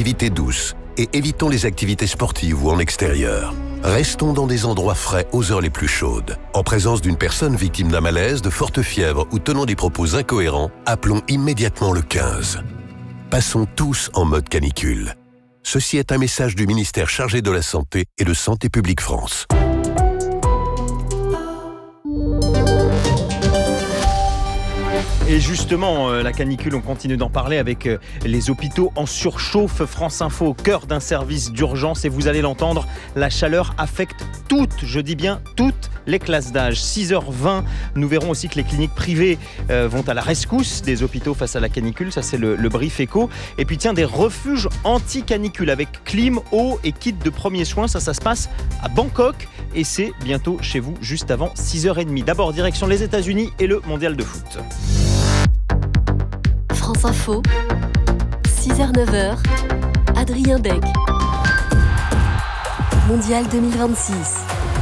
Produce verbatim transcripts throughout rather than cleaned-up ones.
activités douces et évitons les activités sportives ou en extérieur. Restons dans des endroits frais aux heures les plus chaudes. En présence d'une personne victime d'un malaise, de forte fièvre ou tenant des propos incohérents, appelons immédiatement le quinze. Passons tous en mode canicule. Ceci est un message du ministère chargé de la Santé et de Santé publique France. Et justement, euh, la canicule, on continue d'en parler avec euh, les hôpitaux en surchauffe. France Info au cœur d'un service d'urgence et vous allez l'entendre, la chaleur affecte toutes, je dis bien toutes les classes d'âge. six heures vingt, nous verrons aussi que les cliniques privées euh, vont à la rescousse des hôpitaux face à la canicule, ça c'est le, le brief éco. Et puis tiens, des refuges anti-canicule avec clim, eau et kit de premiers soins, ça, ça se passe à Bangkok et c'est bientôt chez vous, juste avant six heures trente. D'abord, direction les États-Unis et le mondial de foot. France Info, six heures neuf heures, Adrien Beck. Mondial deux mille vingt-six.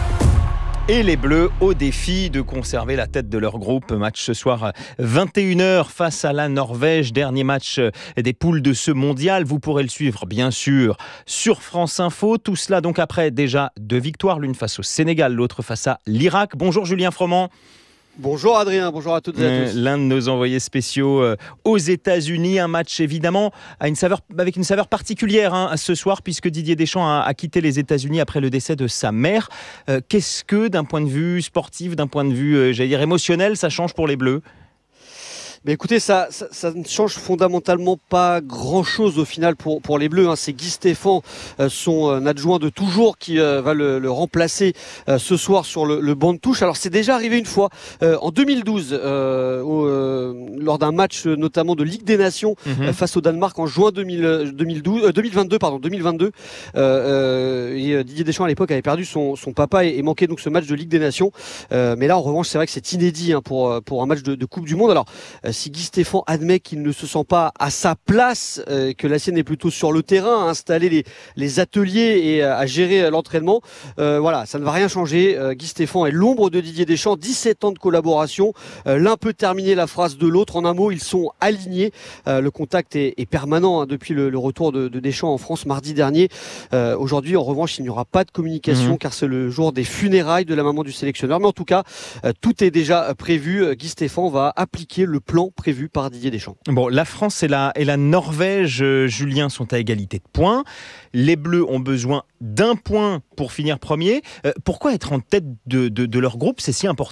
Et les Bleus au défi de conserver la tête de leur groupe. Match ce soir vingt et une heures face à la Norvège. Dernier match des poules de ce mondial. Vous pourrez le suivre bien sûr sur France Info. Tout cela donc après déjà deux victoires. L'une face au Sénégal, l'autre face à l'Irak. Bonjour Julien Froment. Bonjour Adrien, bonjour à toutes et à tous. L'un de nos envoyés spéciaux euh, aux États-Unis, un match évidemment à une saveur, avec une saveur particulière hein, ce soir puisque Didier Deschamps a, a quitté les États-Unis après le décès de sa mère. Euh, qu'est-ce que d'un point de vue sportif, d'un point de vue euh, j'allais dire émotionnel, ça change pour les Bleus ? Mais écoutez, ça, ça, ça ne change fondamentalement pas grand-chose au final pour, pour les Bleus. Hein. C'est Guy Stéphane, euh, son euh, adjoint de toujours, qui euh, va le, le remplacer euh, ce soir sur le, le banc de touche. Alors c'est déjà arrivé une fois, euh, en deux mille douze, euh, au, euh, lors d'un match euh, notamment de Ligue des Nations mm-hmm. euh, face au Danemark en juin deux mille, deux mille douze, euh, deux mille vingt-deux. Pardon, deux mille vingt-deux. Euh, euh, et euh, Didier Deschamps à l'époque avait perdu son, son papa et, et manquait donc ce match de Ligue des Nations. Euh, mais là en revanche, c'est vrai que c'est inédit hein, pour, pour un match de, de Coupe du Monde. Alors si Guy Stéphane admet qu'il ne se sent pas à sa place, euh, que la sienne est plutôt sur le terrain, à installer les, les ateliers et à, à gérer l'entraînement, euh, voilà, ça ne va rien changer. Euh, Guy Stéphane est l'ombre de Didier Deschamps, dix-sept ans de collaboration, euh, l'un peut terminer la phrase de l'autre. En un mot, ils sont alignés. Euh, le contact est, est permanent hein, depuis le, le retour de, de Deschamps en France mardi dernier. Euh, aujourd'hui, en revanche, il n'y aura pas de communication mmh. car c'est le jour des funérailles de la maman du sélectionneur. Mais en tout cas, euh, tout est déjà prévu. Guy Stéphane va appliquer le plan prévu par Didier Deschamps. Bon, la France et la, et la Norvège, euh, Julien, sont à égalité de points. Les Bleus ont besoin d'un point pour finir premier. Euh, pourquoi être en tête de, de, de leur groupe, c'est si important ?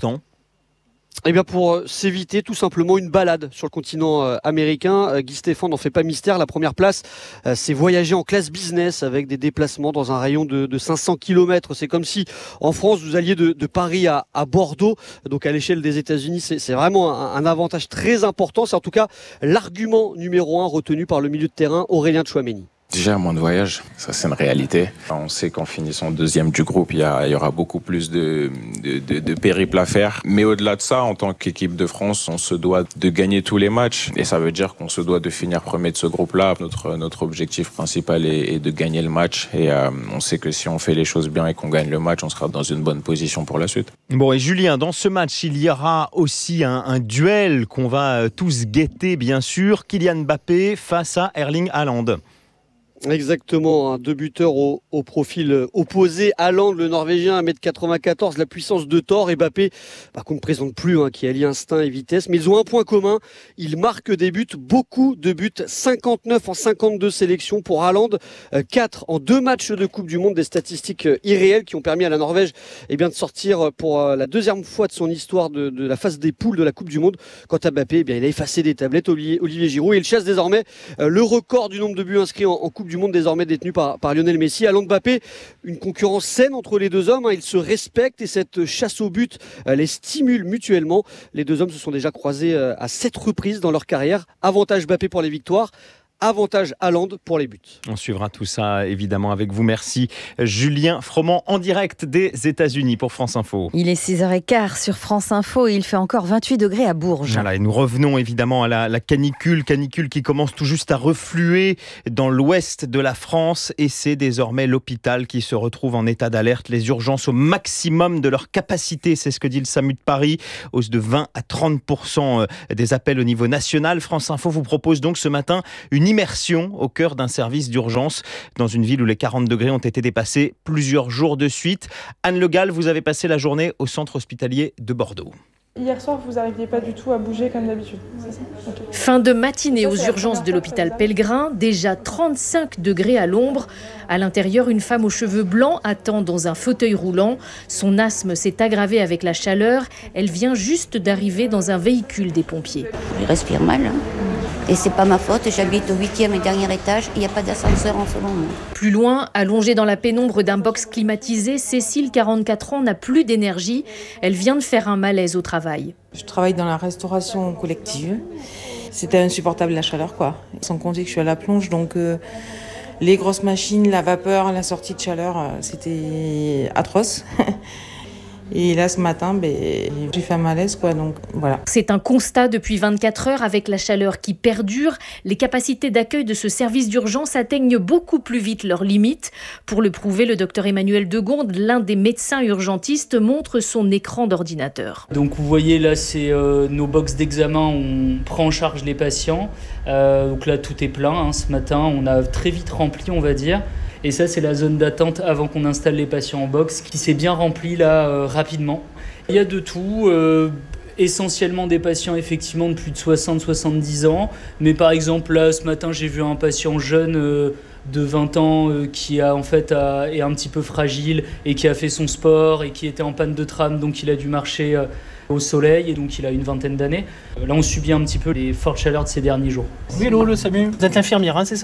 Eh bien pour euh, s'éviter tout simplement une balade sur le continent euh, américain. Euh, Guy Stéphane n'en fait pas mystère. La première place, euh, c'est voyager en classe business avec des déplacements dans un rayon de, de cinq cents kilomètres. C'est comme si en France vous alliez de, de Paris à, à Bordeaux. Donc à l'échelle des États-Unis, c'est, c'est vraiment un, un avantage très important. C'est en tout cas l'argument numéro un retenu par le milieu de terrain Aurélien Tchouaméni. Déjà, moins de voyages, ça c'est une réalité. On sait qu'en finissant deuxième du groupe, il y, a, il y aura beaucoup plus de, de, de, de périples à faire. Mais au-delà de ça, en tant qu'équipe de France, on se doit de gagner tous les matchs. Et ça veut dire qu'on se doit de finir premier de ce groupe-là. Notre, notre objectif principal est, est de gagner le match. Et euh, on sait que si on fait les choses bien et qu'on gagne le match, on sera dans une bonne position pour la suite. Bon, et Julien, dans ce match, il y aura aussi un, un duel qu'on va tous guetter, bien sûr. Kylian Mbappé face à Erling Haaland. Exactement, hein, deux buteurs au, au profil opposé. Haaland, le Norvégien, un mètre quatre-vingt-quatorze, la puissance de Thor. Et Mbappé, bah, qu'on ne présente plus, hein, qui allie instinct et vitesse. Mais ils ont un point commun, ils marquent des buts, beaucoup de buts. cinquante-neuf en cinquante-deux sélections pour Haaland, euh, quatre en deux matchs de Coupe du Monde. Des statistiques euh, irréelles qui ont permis à la Norvège eh bien, de sortir pour euh, la deuxième fois de son histoire de, de la phase des poules de la Coupe du Monde. Quant à Mbappé, eh bien, il a effacé des tablettes, Olivier, Olivier Giroud. Et il chasse désormais euh, le record du nombre de buts inscrits en, en Coupe du Monde désormais détenu par, par Lionel Messi. Haaland Mbappé, une concurrence saine entre les deux hommes, hein, ils se respectent et cette chasse au but euh, les stimule mutuellement. Les deux hommes se sont déjà croisés euh, à sept reprises dans leur carrière. Avantage Mbappé pour les victoires. Avantage Haaland pour les buts. On suivra tout ça évidemment avec vous. Merci Julien Froment en direct des États-Unis pour France Info. Il est six heures quinze sur France Info et il fait encore vingt-huit degrés à Bourges. Voilà, et nous revenons évidemment à la, la canicule, canicule qui commence tout juste à refluer dans l'ouest de la France et c'est désormais l'hôpital qui se retrouve en état d'alerte. Les urgences au maximum de leur capacité, c'est ce que dit le SAMU de Paris, hausse de vingt à trente pour cent des appels au niveau national. France Info vous propose donc ce matin une immersion au cœur d'un service d'urgence dans une ville où les quarante degrés ont été dépassés plusieurs jours de suite. Anne Le Gall, vous avez passé la journée au centre hospitalier de Bordeaux. Hier soir, vous n'arriviez pas du tout à bouger comme d'habitude, c'est ça ? Okay. Fin de matinée aux urgences de l'hôpital Pellegrin, déjà trente-cinq degrés à l'ombre. À l'intérieur, une femme aux cheveux blancs attend dans un fauteuil roulant. Son asthme s'est aggravé avec la chaleur. Elle vient juste d'arriver dans un véhicule des pompiers. Je respire mal, hein. Et c'est pas ma faute, j'habite au huitième et dernier étage, il n'y a pas d'ascenseur en ce moment. Plus loin, allongée dans la pénombre d'un box climatisé, Cécile, quarante-quatre ans, n'a plus d'énergie. Elle vient de faire un malaise au travail. Je travaille dans la restauration collective. C'était insupportable la chaleur, quoi. Sans compter que je suis à la plonge, donc euh, les grosses machines, la vapeur, la sortie de chaleur, euh, c'était atroce. Et là, ce matin, ben, j'ai fait un malaise, quoi, donc voilà. C'est un constat depuis vingt-quatre heures avec la chaleur qui perdure. Les capacités d'accueil de ce service d'urgence atteignent beaucoup plus vite leurs limites. Pour le prouver, le docteur Emmanuel Degonde, l'un des médecins urgentistes, montre son écran d'ordinateur. Donc vous voyez là, c'est euh, nos box d'examen, on prend en charge les patients. Euh, donc là, tout est plein, hein, ce matin, on a très vite rempli, on va dire. Et ça, c'est la zone d'attente avant qu'on installe les patients en box qui s'est bien remplie là euh, rapidement. Il y a de tout, euh, essentiellement des patients effectivement de plus de soixante à soixante-dix ans. Mais par exemple, là, ce matin, j'ai vu un patient jeune euh, de vingt ans euh, qui a, en fait, a, est un petit peu fragile et qui a fait son sport et qui était en panne de tram, donc il a dû marcher euh, au soleil et donc il a une vingtaine d'années. Là, on subit un petit peu les fortes chaleurs de ces derniers jours. Oui, hello, le Samu. Vous êtes l'infirmière, hein, c'est ça ?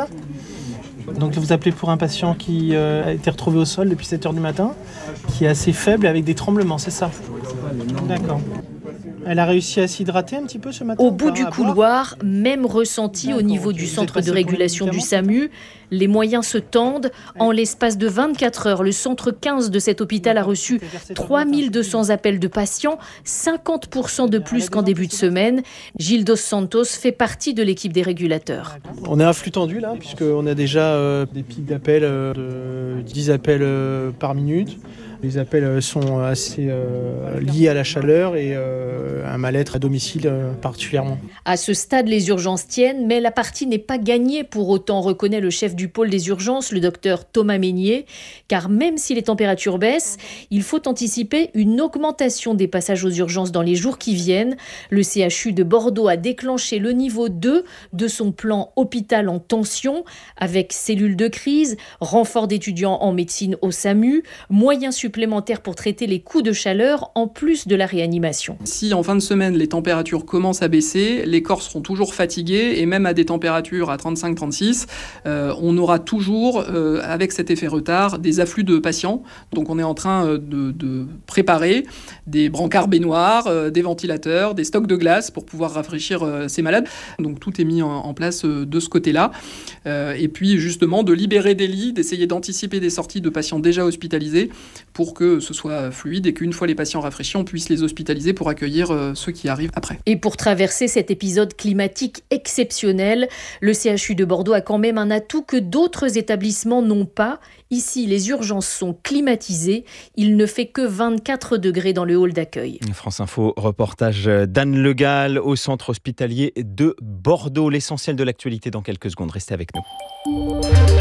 Donc vous appelez pour un patient qui euh, a été retrouvé au sol depuis sept heures du matin, qui est assez faible avec des tremblements, c'est ça ? D'accord. Elle a réussi à s'hydrater un petit peu ce matin ? Au bout du couloir, même ressenti D'accord, au niveau okay. du centre de régulation du SAMU. Les moyens se tendent. En l'espace de vingt-quatre heures, le centre quinze de cet hôpital a reçu trois mille deux cents appels de patients, cinquante pour cent de plus qu'en début de semaine. Gilles Dos Santos fait partie de l'équipe des régulateurs. On est à flux tendu là, puisqu'on a déjà euh, des pics d'appels euh, de dix appels euh, par minute. Les appels sont assez euh, liés à la chaleur et euh, un mal-être à domicile euh, particulièrement. À ce stade, les urgences tiennent, mais la partie n'est pas gagnée pour autant, reconnaît le chef du pôle des urgences, le docteur Thomas Meignier. Car même si les températures baissent, il faut anticiper une augmentation des passages aux urgences dans les jours qui viennent. Le C H U de Bordeaux a déclenché le niveau deux de son plan hôpital en tension, avec cellules de crise, renfort d'étudiants en médecine au SAMU, moyens supplémentaires supplémentaires pour traiter les coups de chaleur en plus de la réanimation. Si en fin de semaine les températures commencent à baisser, les corps seront toujours fatigués et même à des températures à trente-cinq à trente-six, euh, on aura toujours, euh, avec cet effet retard, des afflux de patients. Donc on est en train de, de préparer des brancards baignoires, euh, des ventilateurs, des stocks de glace pour pouvoir rafraîchir euh, ces malades. Donc tout est mis en, en place euh, de ce côté-là. Euh, et puis justement de libérer des lits, d'essayer d'anticiper des sorties de patients déjà hospitalisés pour pour que ce soit fluide et qu'une fois les patients rafraîchis, on puisse les hospitaliser pour accueillir euh, ceux qui arrivent après. Et pour traverser cet épisode climatique exceptionnel, le C H U de Bordeaux a quand même un atout que d'autres établissements n'ont pas. Ici, les urgences sont climatisées. Il ne fait que vingt-quatre degrés dans le hall d'accueil. France Info, reportage d'Anne Le Gall au centre hospitalier de Bordeaux. L'essentiel de l'actualité dans quelques secondes. Restez avec nous.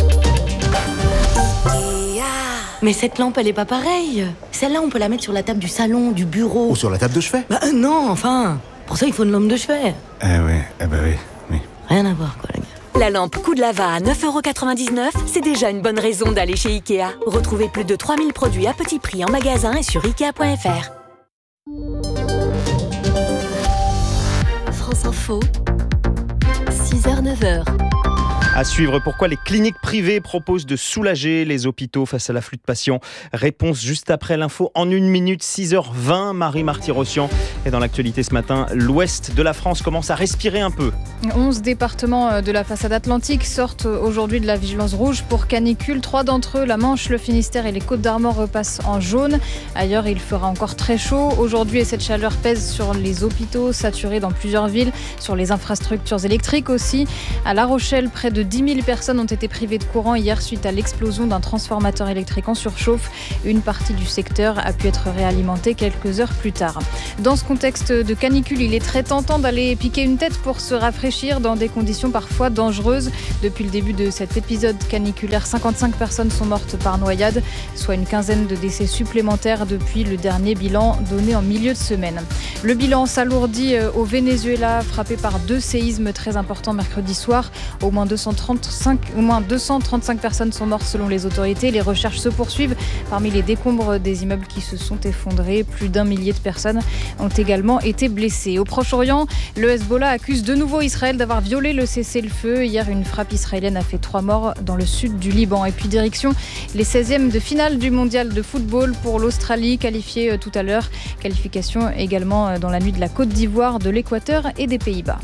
Mais cette lampe, elle est pas pareille. Celle-là, on peut la mettre sur la table du salon, du bureau. Ou sur la table de chevet. Bah euh, non, enfin. Pour ça, il faut une lampe de chevet. Eh oui, eh ben oui, oui. Rien à voir, quoi, les gars. La lampe coup de lava à neuf euros quatre-vingt-dix-neuf, c'est déjà une bonne raison d'aller chez Ikea. Retrouvez plus de trois mille produits à petit prix en magasin et sur ikea point f r. France Info, six heures neuf heures. À suivre, pourquoi les cliniques privées proposent de soulager les hôpitaux face à l'afflux de patients. Réponse juste après l'info en une minute, six heures vingt. Marie Marty-Rossian. Et dans l'actualité ce matin, l'ouest de la France commence à respirer un peu. onze départements de la façade atlantique sortent aujourd'hui de la vigilance rouge pour canicule. Trois d'entre eux, la Manche, le Finistère et les Côtes-d'Armor, repassent en jaune. Ailleurs, il fera encore très chaud aujourd'hui et cette chaleur pèse sur les hôpitaux saturés dans plusieurs villes, sur les infrastructures électriques aussi. À La Rochelle, près de de dix mille personnes ont été privées de courant hier suite à l'explosion d'un transformateur électrique en surchauffe. Une partie du secteur a pu être réalimentée quelques heures plus tard. Dans ce contexte de canicule, il est très tentant d'aller piquer une tête pour se rafraîchir dans des conditions parfois dangereuses. Depuis le début de cet épisode caniculaire, cinquante-cinq personnes sont mortes par noyade, soit une quinzaine de décès supplémentaires depuis le dernier bilan donné en milieu de semaine. Le bilan s'alourdit au Venezuela, frappé par deux séismes très importants mercredi soir. Au moins deux cent trente-cinq, au moins deux cent trente-cinq personnes sont mortes selon les autorités. Les recherches se poursuivent parmi les décombres des immeubles qui se sont effondrés. Plus d'un millier de personnes ont également été blessées. Au Proche-Orient, le Hezbollah accuse de nouveau Israël d'avoir violé le cessez-le-feu. Hier, une frappe israélienne a fait trois morts dans le sud du Liban. Et puis direction les seizièmes de finale du mondial de football pour l'Australie, qualifiée tout à l'heure. Qualification également dans la nuit de la Côte d'Ivoire, de l'Équateur et des Pays-Bas.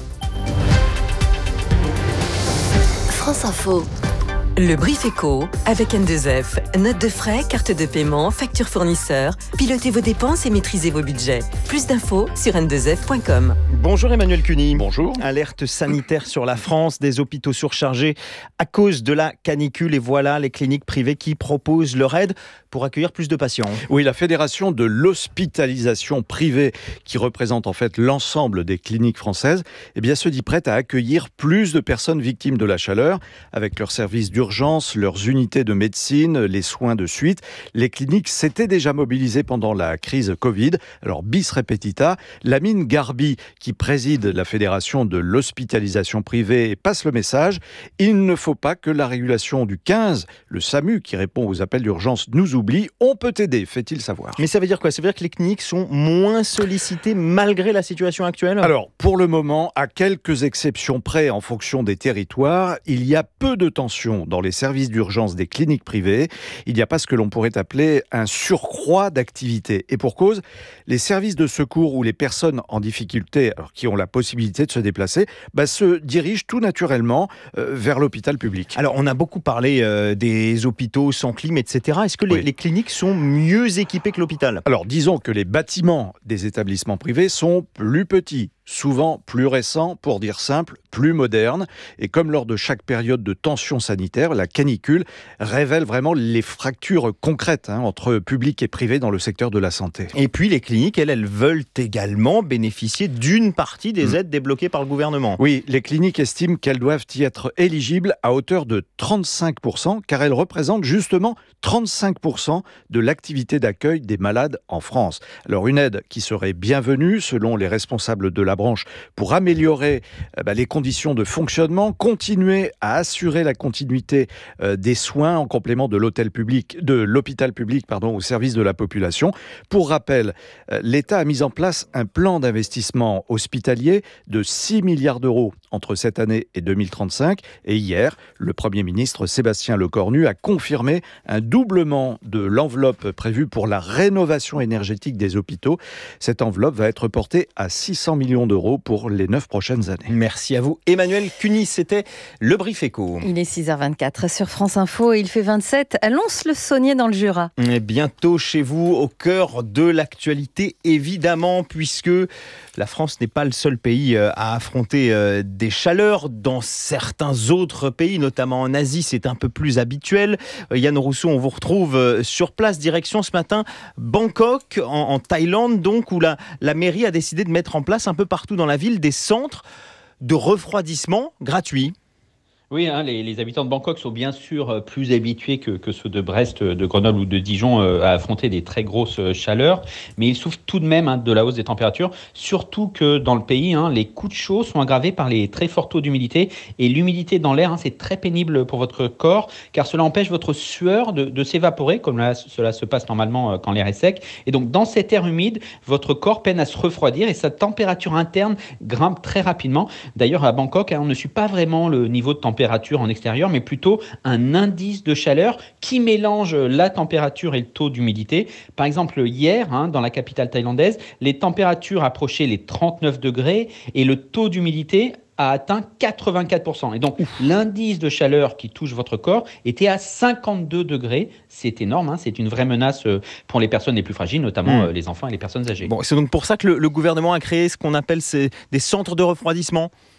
France Info. Le Brief Éco avec N deux F. Notes de frais, carte de paiement, facture fournisseur. Pilotez vos dépenses et maîtrisez vos budgets. Plus d'infos sur n deux f point com. Bonjour Emmanuel Cuny. Bonjour. Alerte sanitaire sur la France, des hôpitaux surchargés à cause de la canicule. Et voilà les cliniques privées qui proposent leur aide pour accueillir plus de patients. Oui, la Fédération de l'hospitalisation privée, qui représente en fait l'ensemble des cliniques françaises, eh bien, se dit prête à accueillir plus de personnes victimes de la chaleur avec leurs services d'urgence, leurs unités de médecine, les soins de suite. Les cliniques s'étaient déjà mobilisées pendant la crise Covid. Alors, bis repetita, Lamine Garbi, qui préside la Fédération de l'hospitalisation privée, passe le message. Il ne faut pas que la régulation du quinze, le SAMU, qui répond aux appels d'urgence, nous oublie. On peut aider, fait-il savoir. Mais ça veut dire quoi ? Ça veut dire que les cliniques sont moins sollicitées malgré la situation actuelle ? Alors, pour le moment, à quelques exceptions près en fonction des territoires, il y a peu de tension dans les services d'urgence des cliniques privées. Il n'y a pas ce que l'on pourrait appeler un surcroît d'activité. Et pour cause, les services de secours ou les personnes en difficulté, alors, qui ont la possibilité de se déplacer, bah, se dirigent tout naturellement euh, vers l'hôpital public. Alors, on a beaucoup parlé euh, des hôpitaux sans clim, et cetera. Est-ce que les, oui. les cliniques sont mieux équipées que l'hôpital ? Alors, disons que les bâtiments des établissements privés sont plus petits, souvent plus récents, pour dire simple, plus modernes. Et comme lors de chaque période de tension sanitaire, la canicule révèle vraiment les fractures concrètes hein, entre public et privé dans le secteur de la santé. Et puis les cliniques, elles, elles veulent également bénéficier d'une partie des mmh. aides débloquées par le gouvernement. Oui, les cliniques estiment qu'elles doivent y être éligibles à hauteur de trente-cinq pour cent, car elles représentent justement trente-cinq pour cent de l'activité d'accueil des malades en France. Alors une aide qui serait bienvenue selon les responsables de la branche pour améliorer euh, bah, les conditions de fonctionnement, continuer à assurer la continuité euh, des soins en complément de l'hôtel public, de l'hôpital public pardon, au service de la population. Pour rappel, euh, l'État a mis en place un plan d'investissement hospitalier de six milliards d'euros entre cette année et deux mille trente-cinq. Et hier, le Premier ministre Sébastien Lecornu a confirmé un doublement de l'enveloppe prévue pour la rénovation énergétique des hôpitaux. Cette enveloppe va être portée à six cents millions d'euros pour les neuf prochaines années. Merci à vous. Emmanuel Cuny, c'était le Brief Éco. Il est six heures vingt-quatre sur France Info et il fait vingt-sept à Lons-le-Saunier dans le Jura. Et bientôt chez vous, au cœur de l'actualité, évidemment, puisque la France n'est pas le seul pays à affronter des chaleurs. Dans certains autres pays, notamment en Asie, c'est un peu plus habituel. Yann Rousseau, on vous retrouve sur place, direction ce matin Bangkok, en, en Thaïlande, donc, où la, la mairie a décidé de mettre en place un peu partout dans la ville des centres de refroidissement gratuits. Oui, hein, les, les habitants de Bangkok sont bien sûr plus habitués que, que ceux de Brest, de Grenoble ou de Dijon euh, à affronter des très grosses chaleurs, mais ils souffrent tout de même hein, de la hausse des températures, surtout que dans le pays, hein, les coups de chaud sont aggravés par les très forts taux d'humidité, et l'humidité dans l'air, hein, c'est très pénible pour votre corps, car cela empêche votre sueur de, de s'évaporer, comme là, cela se passe normalement euh, quand l'air est sec, et donc dans cet air humide, votre corps peine à se refroidir, et sa température interne grimpe très rapidement. D'ailleurs, à Bangkok, hein, on ne suit pas vraiment le niveau de température température en extérieur, mais plutôt un indice de chaleur qui mélange la température et le taux d'humidité. Par exemple, hier, hein, dans la capitale thaïlandaise, les températures approchaient les trente-neuf degrés et le taux d'humidité a atteint quatre-vingt-quatre pour cent. Et donc, Ouf. l'indice de chaleur qui touche votre corps était à cinquante-deux degrés. C'est énorme, hein, c'est une vraie menace pour les personnes les plus fragiles, notamment mmh. les enfants et les personnes âgées. Bon, c'est donc pour ça que le, le gouvernement a créé ce qu'on appelle ces, des centres de refroidissement.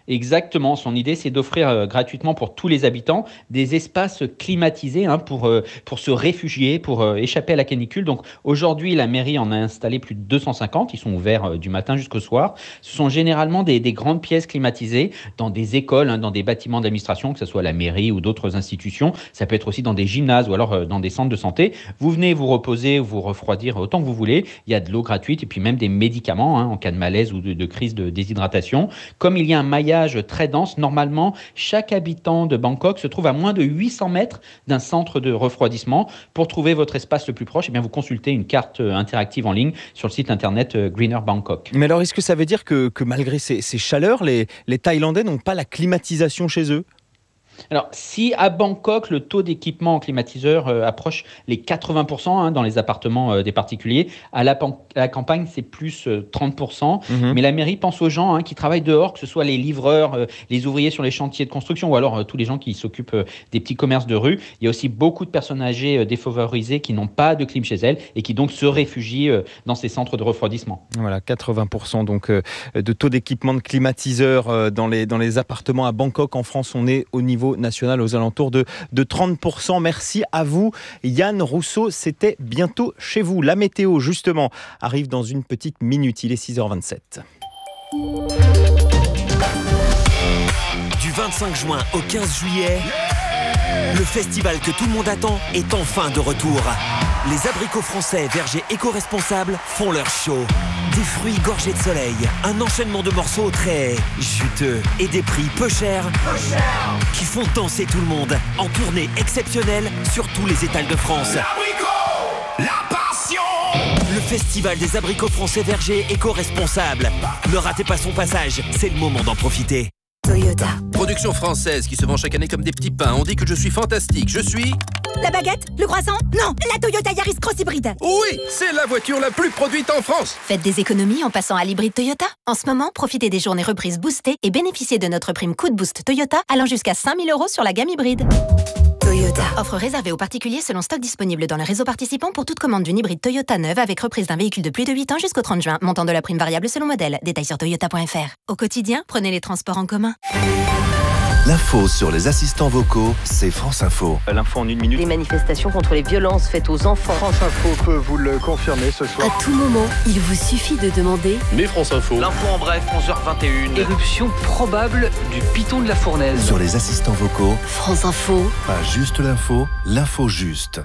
Exactement, son idée c'est d'offrir euh, gratuitement pour tous les habitants des espaces climatisés hein, pour, euh, pour se réfugier, pour euh, échapper à la canicule. Donc aujourd'hui la mairie en a installé plus de deux cent cinquante, ils sont ouverts euh, du matin jusqu'au soir. Ce sont généralement des, des grandes pièces climatisées dans des écoles, hein, dans des bâtiments d'administration, que ce soit la mairie ou d'autres institutions. Ça peut être aussi dans des gymnases ou alors euh, dans des centres de santé. Vous venez vous reposer, vous refroidir autant que vous voulez. Il y a de l'eau gratuite et puis même des médicaments hein, en cas de malaise ou de, de crise de déshydratation. Comme il y a un maillage très dense, normalement, chaque habitant de Bangkok se trouve à moins de huit cents mètres d'un centre de refroidissement. Pour trouver votre espace le plus proche, eh bien, vous consultez une carte interactive en ligne sur le site internet Greener Bangkok. Mais alors, est-ce que ça veut dire que, que malgré ces, ces chaleurs, les, les Thaïlandais n'ont pas la climatisation chez eux ? Alors, si à Bangkok, le taux d'équipement en climatiseur euh, approche les quatre-vingts pour cent hein, dans les appartements euh, des particuliers, à la, pan- à la campagne, c'est plus euh, trente pour cent. Mmh. Mais la mairie pense aux gens hein, qui travaillent dehors, que ce soit les livreurs, euh, les ouvriers sur les chantiers de construction ou alors euh, tous les gens qui s'occupent euh, des petits commerces de rue. Il y a aussi beaucoup de personnes âgées euh, défavorisées qui n'ont pas de clim chez elles et qui donc se réfugient euh, dans ces centres de refroidissement. Voilà, quatre-vingts pour cent donc, euh, de taux d'équipement de climatiseurs euh, dans, les, dans les appartements à Bangkok. En France, on est au niveau national aux alentours de, de trente pour cent. Merci à vous, Yann Rousseau. C'était bientôt chez vous. La météo, justement, arrive dans une petite minute. Il est six heures vingt-sept. Du vingt-cinq juin au quinze juillet, le festival que tout le monde attend est enfin de retour. Les abricots français vergers éco-responsables font leur show. Des fruits gorgés de soleil, un enchaînement de morceaux très juteux et des prix peu chers, peu cher. Qui font danser tout le monde en tournée exceptionnelle sur tous les étals de France. L'abricot, la passion. Le festival des abricots français vergers éco-responsables. Ne ratez pas son passage, c'est le moment d'en profiter. Toyota. Production française qui se vend chaque année comme des petits pains. On dit que je suis fantastique. Je suis... La baguette? Le croissant? Non, la Toyota Yaris Cross Hybride. Oui, c'est la voiture la plus produite en France. Faites des économies en passant à l'hybride Toyota. En ce moment, profitez des journées reprises boostées et bénéficiez de notre prime coup de boost Toyota allant jusqu'à cinq mille euros sur la gamme hybride. Toyota. Offre réservée aux particuliers selon stock disponible dans le réseau participant pour toute commande d'une hybride Toyota neuve avec reprise d'un véhicule de plus de huit ans jusqu'au trente juin. Montant de la prime variable selon modèle. Détails sur toyota point f r. Au quotidien, prenez les transports en commun. L'info sur les assistants vocaux, c'est France Info. L'info en une minute. Les manifestations contre les violences faites aux enfants. France Info peut vous le confirmer ce soir. À tout moment, il vous suffit de demander. Mais France Info. L'info en bref, onze heures vingt et une. Éruption probable du piton de la Fournaise. Sur les assistants vocaux. France Info. Pas juste l'info, l'info juste.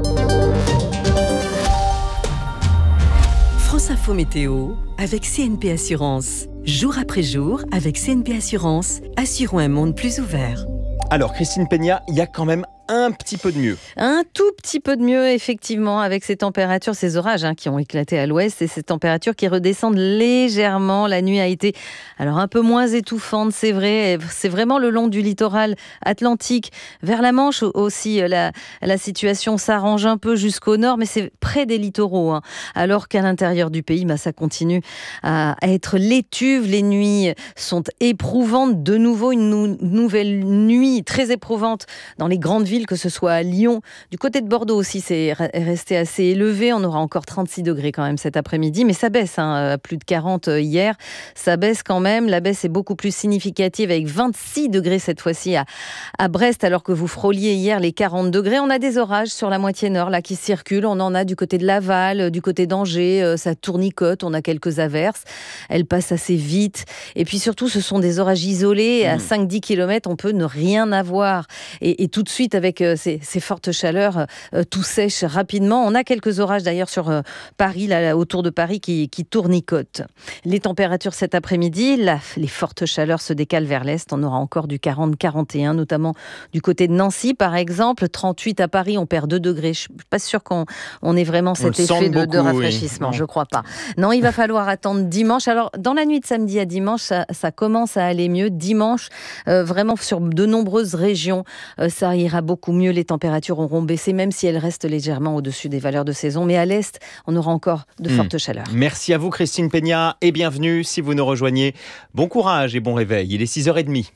France Info Météo avec C N P Assurance. Jour après jour, avec C N P Assurance, assurons un monde plus ouvert. Alors, Christine Peña, il y a quand même un petit peu de mieux. Un tout petit peu de mieux, effectivement, avec ces températures, ces orages hein, qui ont éclaté à l'ouest et ces températures qui redescendent légèrement. La nuit a été alors un peu moins étouffante, c'est vrai. C'est vraiment le long du littoral atlantique. Vers la Manche aussi, la, la situation s'arrange un peu jusqu'au nord, mais c'est près des littoraux. Hein. Alors qu'à l'intérieur du pays, bah, ça continue à être l'étuve. Les nuits sont éprouvantes. De nouveau, une nou- nouvelle nuit très éprouvante dans les grandes villes, que ce soit à Lyon. Du côté de Bordeaux aussi, c'est resté assez élevé. On aura encore trente-six degrés quand même cet après-midi, mais ça baisse, hein, à plus de quarante hier. Ça baisse quand même. La baisse est beaucoup plus significative avec vingt-six degrés cette fois-ci à, à Brest, alors que vous frôliez hier les quarante degrés. On a des orages sur la moitié nord là qui circulent. On en a du côté de Laval, du côté d'Angers. Ça tournicote. On a quelques averses. Elles passent assez vite. Et puis surtout, ce sont des orages isolés. À cinq à dix kilomètres, on peut ne rien avoir. Et, et tout de suite, avec Ces, ces fortes chaleurs, euh, tout sèche rapidement. On a quelques orages d'ailleurs sur euh, Paris, là, là, autour de Paris, qui, qui tournicotent. Les températures cet après-midi, là, les fortes chaleurs se décalent vers l'est. On aura encore du quarante à quarante et un, notamment du côté de Nancy, par exemple. trente-huit à Paris, on perd deux degrés. Je ne suis pas sûre qu'on on ait vraiment cet effet de, beaucoup, de rafraîchissement. Oui. Je ne crois pas. Non, il va falloir attendre dimanche. Alors, dans la nuit de samedi à dimanche, ça, ça commence à aller mieux. Dimanche, euh, vraiment sur de nombreuses régions, euh, ça ira beaucoup mieux, les températures auront baissé, même si elles restent légèrement au-dessus des valeurs de saison. Mais à l'est, on aura encore de mmh. fortes chaleurs. Merci à vous, Christine Peña, et bienvenue si vous nous rejoignez. Bon courage et bon réveil. Il est six heures trente.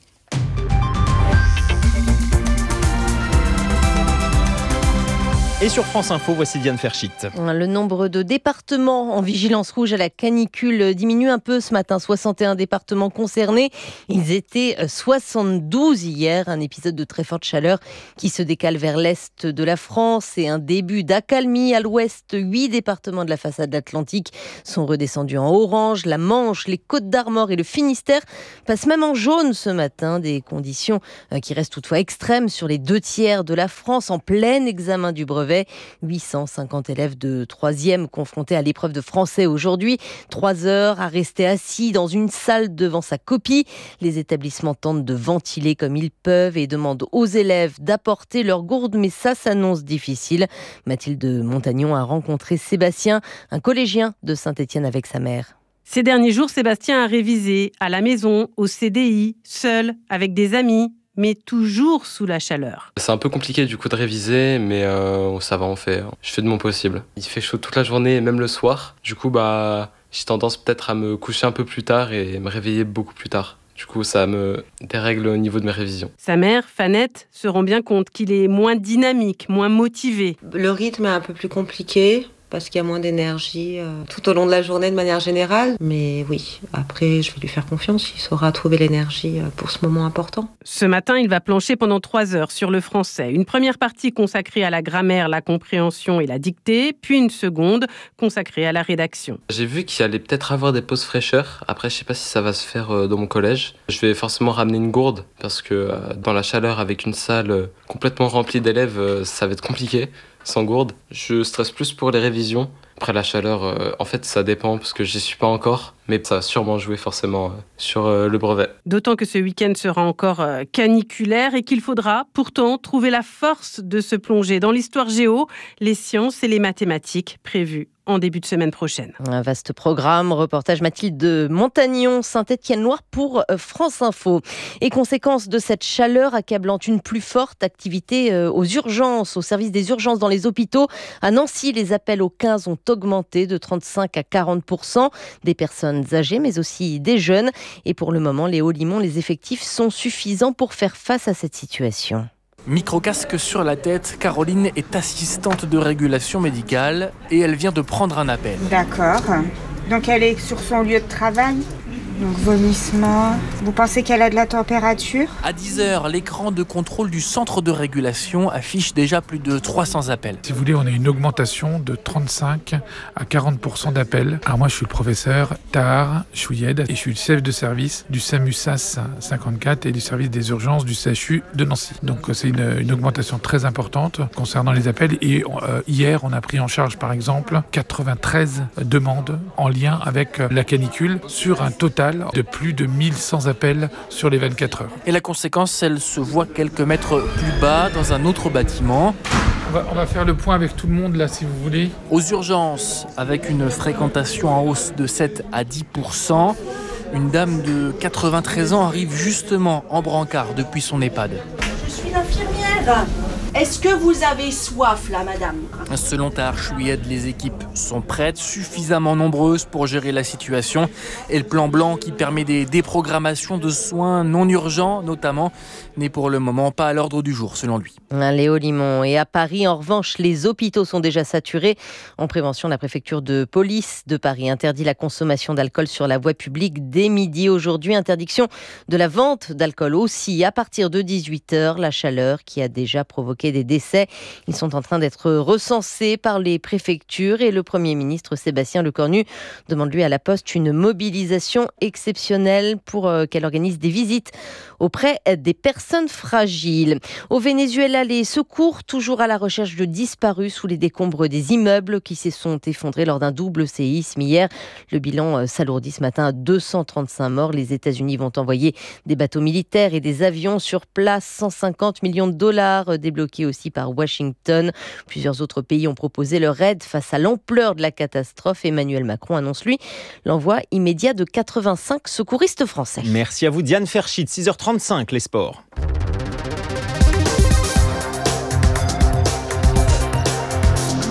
Et sur France Info, voici Diane Ferchit. Le nombre de départements en vigilance rouge à la canicule diminue un peu ce matin. soixante et un départements concernés. Ils étaient soixante-douze hier. Un épisode de très forte chaleur qui se décale vers l'est de la France et un début d'accalmie à l'ouest. Huit départements de la façade atlantique sont redescendus en orange. La Manche, les Côtes-d'Armor et le Finistère passent même en jaune ce matin. Des conditions qui restent toutefois extrêmes sur les deux tiers de la France en plein examen du brevet. huit cent cinquante élèves de troisième confrontés à l'épreuve de français aujourd'hui. Trois heures à rester assis dans une salle devant sa copie. Les établissements tentent de ventiler comme ils peuvent et demandent aux élèves d'apporter leur gourde, mais ça s'annonce difficile. Mathilde Montagnon a rencontré Sébastien, un collégien de Saint-Étienne avec sa mère. Ces derniers jours, Sébastien a révisé à la maison, au C D I, seul, avec des amis, mais toujours sous la chaleur. C'est un peu compliqué du coup de réviser, mais euh, ça va, on fait. Je fais de mon possible. Il fait chaud toute la journée et même le soir. Du coup, bah, j'ai tendance peut-être à me coucher un peu plus tard et me réveiller beaucoup plus tard. Du coup, ça me dérègle au niveau de mes révisions. Sa mère, Fanette, se rend bien compte qu'il est moins dynamique, moins motivé. Le rythme est un peu plus compliqué, parce qu'il y a moins d'énergie euh, tout au long de la journée de manière générale. Mais oui, après, je vais lui faire confiance. Il saura trouver l'énergie euh, pour ce moment important. Ce matin, il va plancher pendant trois heures sur le français. Une première partie consacrée à la grammaire, la compréhension et la dictée, puis une seconde consacrée à la rédaction. J'ai vu qu'il allait peut-être avoir des pauses fraîcheur. Après, je sais pas si ça va se faire euh, dans mon collège. Je vais forcément ramener une gourde, parce que euh, dans la chaleur, avec une salle euh, complètement remplie d'élèves, euh, ça va être compliqué. Sans gourde, je stresse plus pour les révisions. Après la chaleur, euh, en fait ça dépend parce que j'y suis pas encore, mais ça va sûrement jouer forcément euh, sur euh, le brevet. D'autant que ce week-end sera encore euh, caniculaire et qu'il faudra pourtant trouver la force de se plonger dans l'histoire géo, les sciences et les mathématiques prévues en début de semaine prochaine. Un vaste programme, reportage Mathilde Montagnon, Saint-Étienne-Loire pour France Info. Et conséquence de cette chaleur accablante, une plus forte activité aux urgences, au service des urgences dans les hôpitaux. À Nancy, les appels au quinze ont augmenté de trente-cinq à quarante pour cent. Des personnes âgées, mais aussi des jeunes. Et pour le moment, les Hauts-Limons, les effectifs sont suffisants pour faire face à cette situation. Micro-casque sur la tête, Caroline est assistante de régulation médicale et elle vient de prendre un appel. D'accord. Donc elle est sur son lieu de travail. Donc vomissement. Vous pensez qu'elle a de la température ? À dix heures, l'écran de contrôle du centre de régulation affiche déjà plus de trois cents appels. Si vous voulez, on a une augmentation de trente-cinq à quarante pour cent d'appels. Alors moi, je suis le professeur Tahar Chouyed et je suis le chef de service du SAMU-S A S cinquante-quatre et du service des urgences du C H U de Nancy. Donc c'est une, une augmentation très importante concernant les appels. Et euh, hier, on a pris en charge, par exemple, quatre-vingt-treize demandes en lien avec la canicule sur un total de plus de mille cent appels sur les vingt-quatre heures. Et la conséquence, elle se voit quelques mètres plus bas dans un autre bâtiment. On va, on va faire le point avec tout le monde là, si vous voulez. Aux urgences, avec une fréquentation en hausse de sept à dix pour cent, une dame de quatre-vingt-treize ans arrive justement en brancard depuis son EHPAD. Je suis l'infirmière. Est-ce que vous avez soif là, madame ? Selon Tahar Chouyed, les équipes sont prêtes, suffisamment nombreuses pour gérer la situation. Et le plan blanc qui permet des déprogrammations de soins non urgents, notamment, n'est pour le moment pas à l'ordre du jour, selon lui. Les Hauts-Limons et à Paris, en revanche, les hôpitaux sont déjà saturés. En prévention, la préfecture de police de Paris interdit la consommation d'alcool sur la voie publique dès midi aujourd'hui. Interdiction de la vente d'alcool aussi à partir de dix-huit heures. La chaleur qui a déjà provoqué des décès. Ils sont en train d'être recensés par les préfectures et le Premier ministre Sébastien Lecornu demande lui à la Poste une mobilisation exceptionnelle pour euh, qu'elle organise des visites auprès des personnes fragiles. Au Venezuela, les secours toujours à la recherche de disparus sous les décombres des immeubles qui se sont effondrés lors d'un double séisme hier. Le bilan s'alourdit ce matin à deux cent trente-cinq morts. Les États-Unis vont envoyer des bateaux militaires et des avions sur place. cent cinquante millions de dollars débloqués aussi par Washington. Plusieurs autres pays ont proposé leur aide face à l'ampleur de la catastrophe. Emmanuel Macron annonce, lui, l'envoi immédiat de quatre-vingt-cinq secouristes français. Merci à vous, Diane Ferchit. six heures trente-cinq, les sports. Bon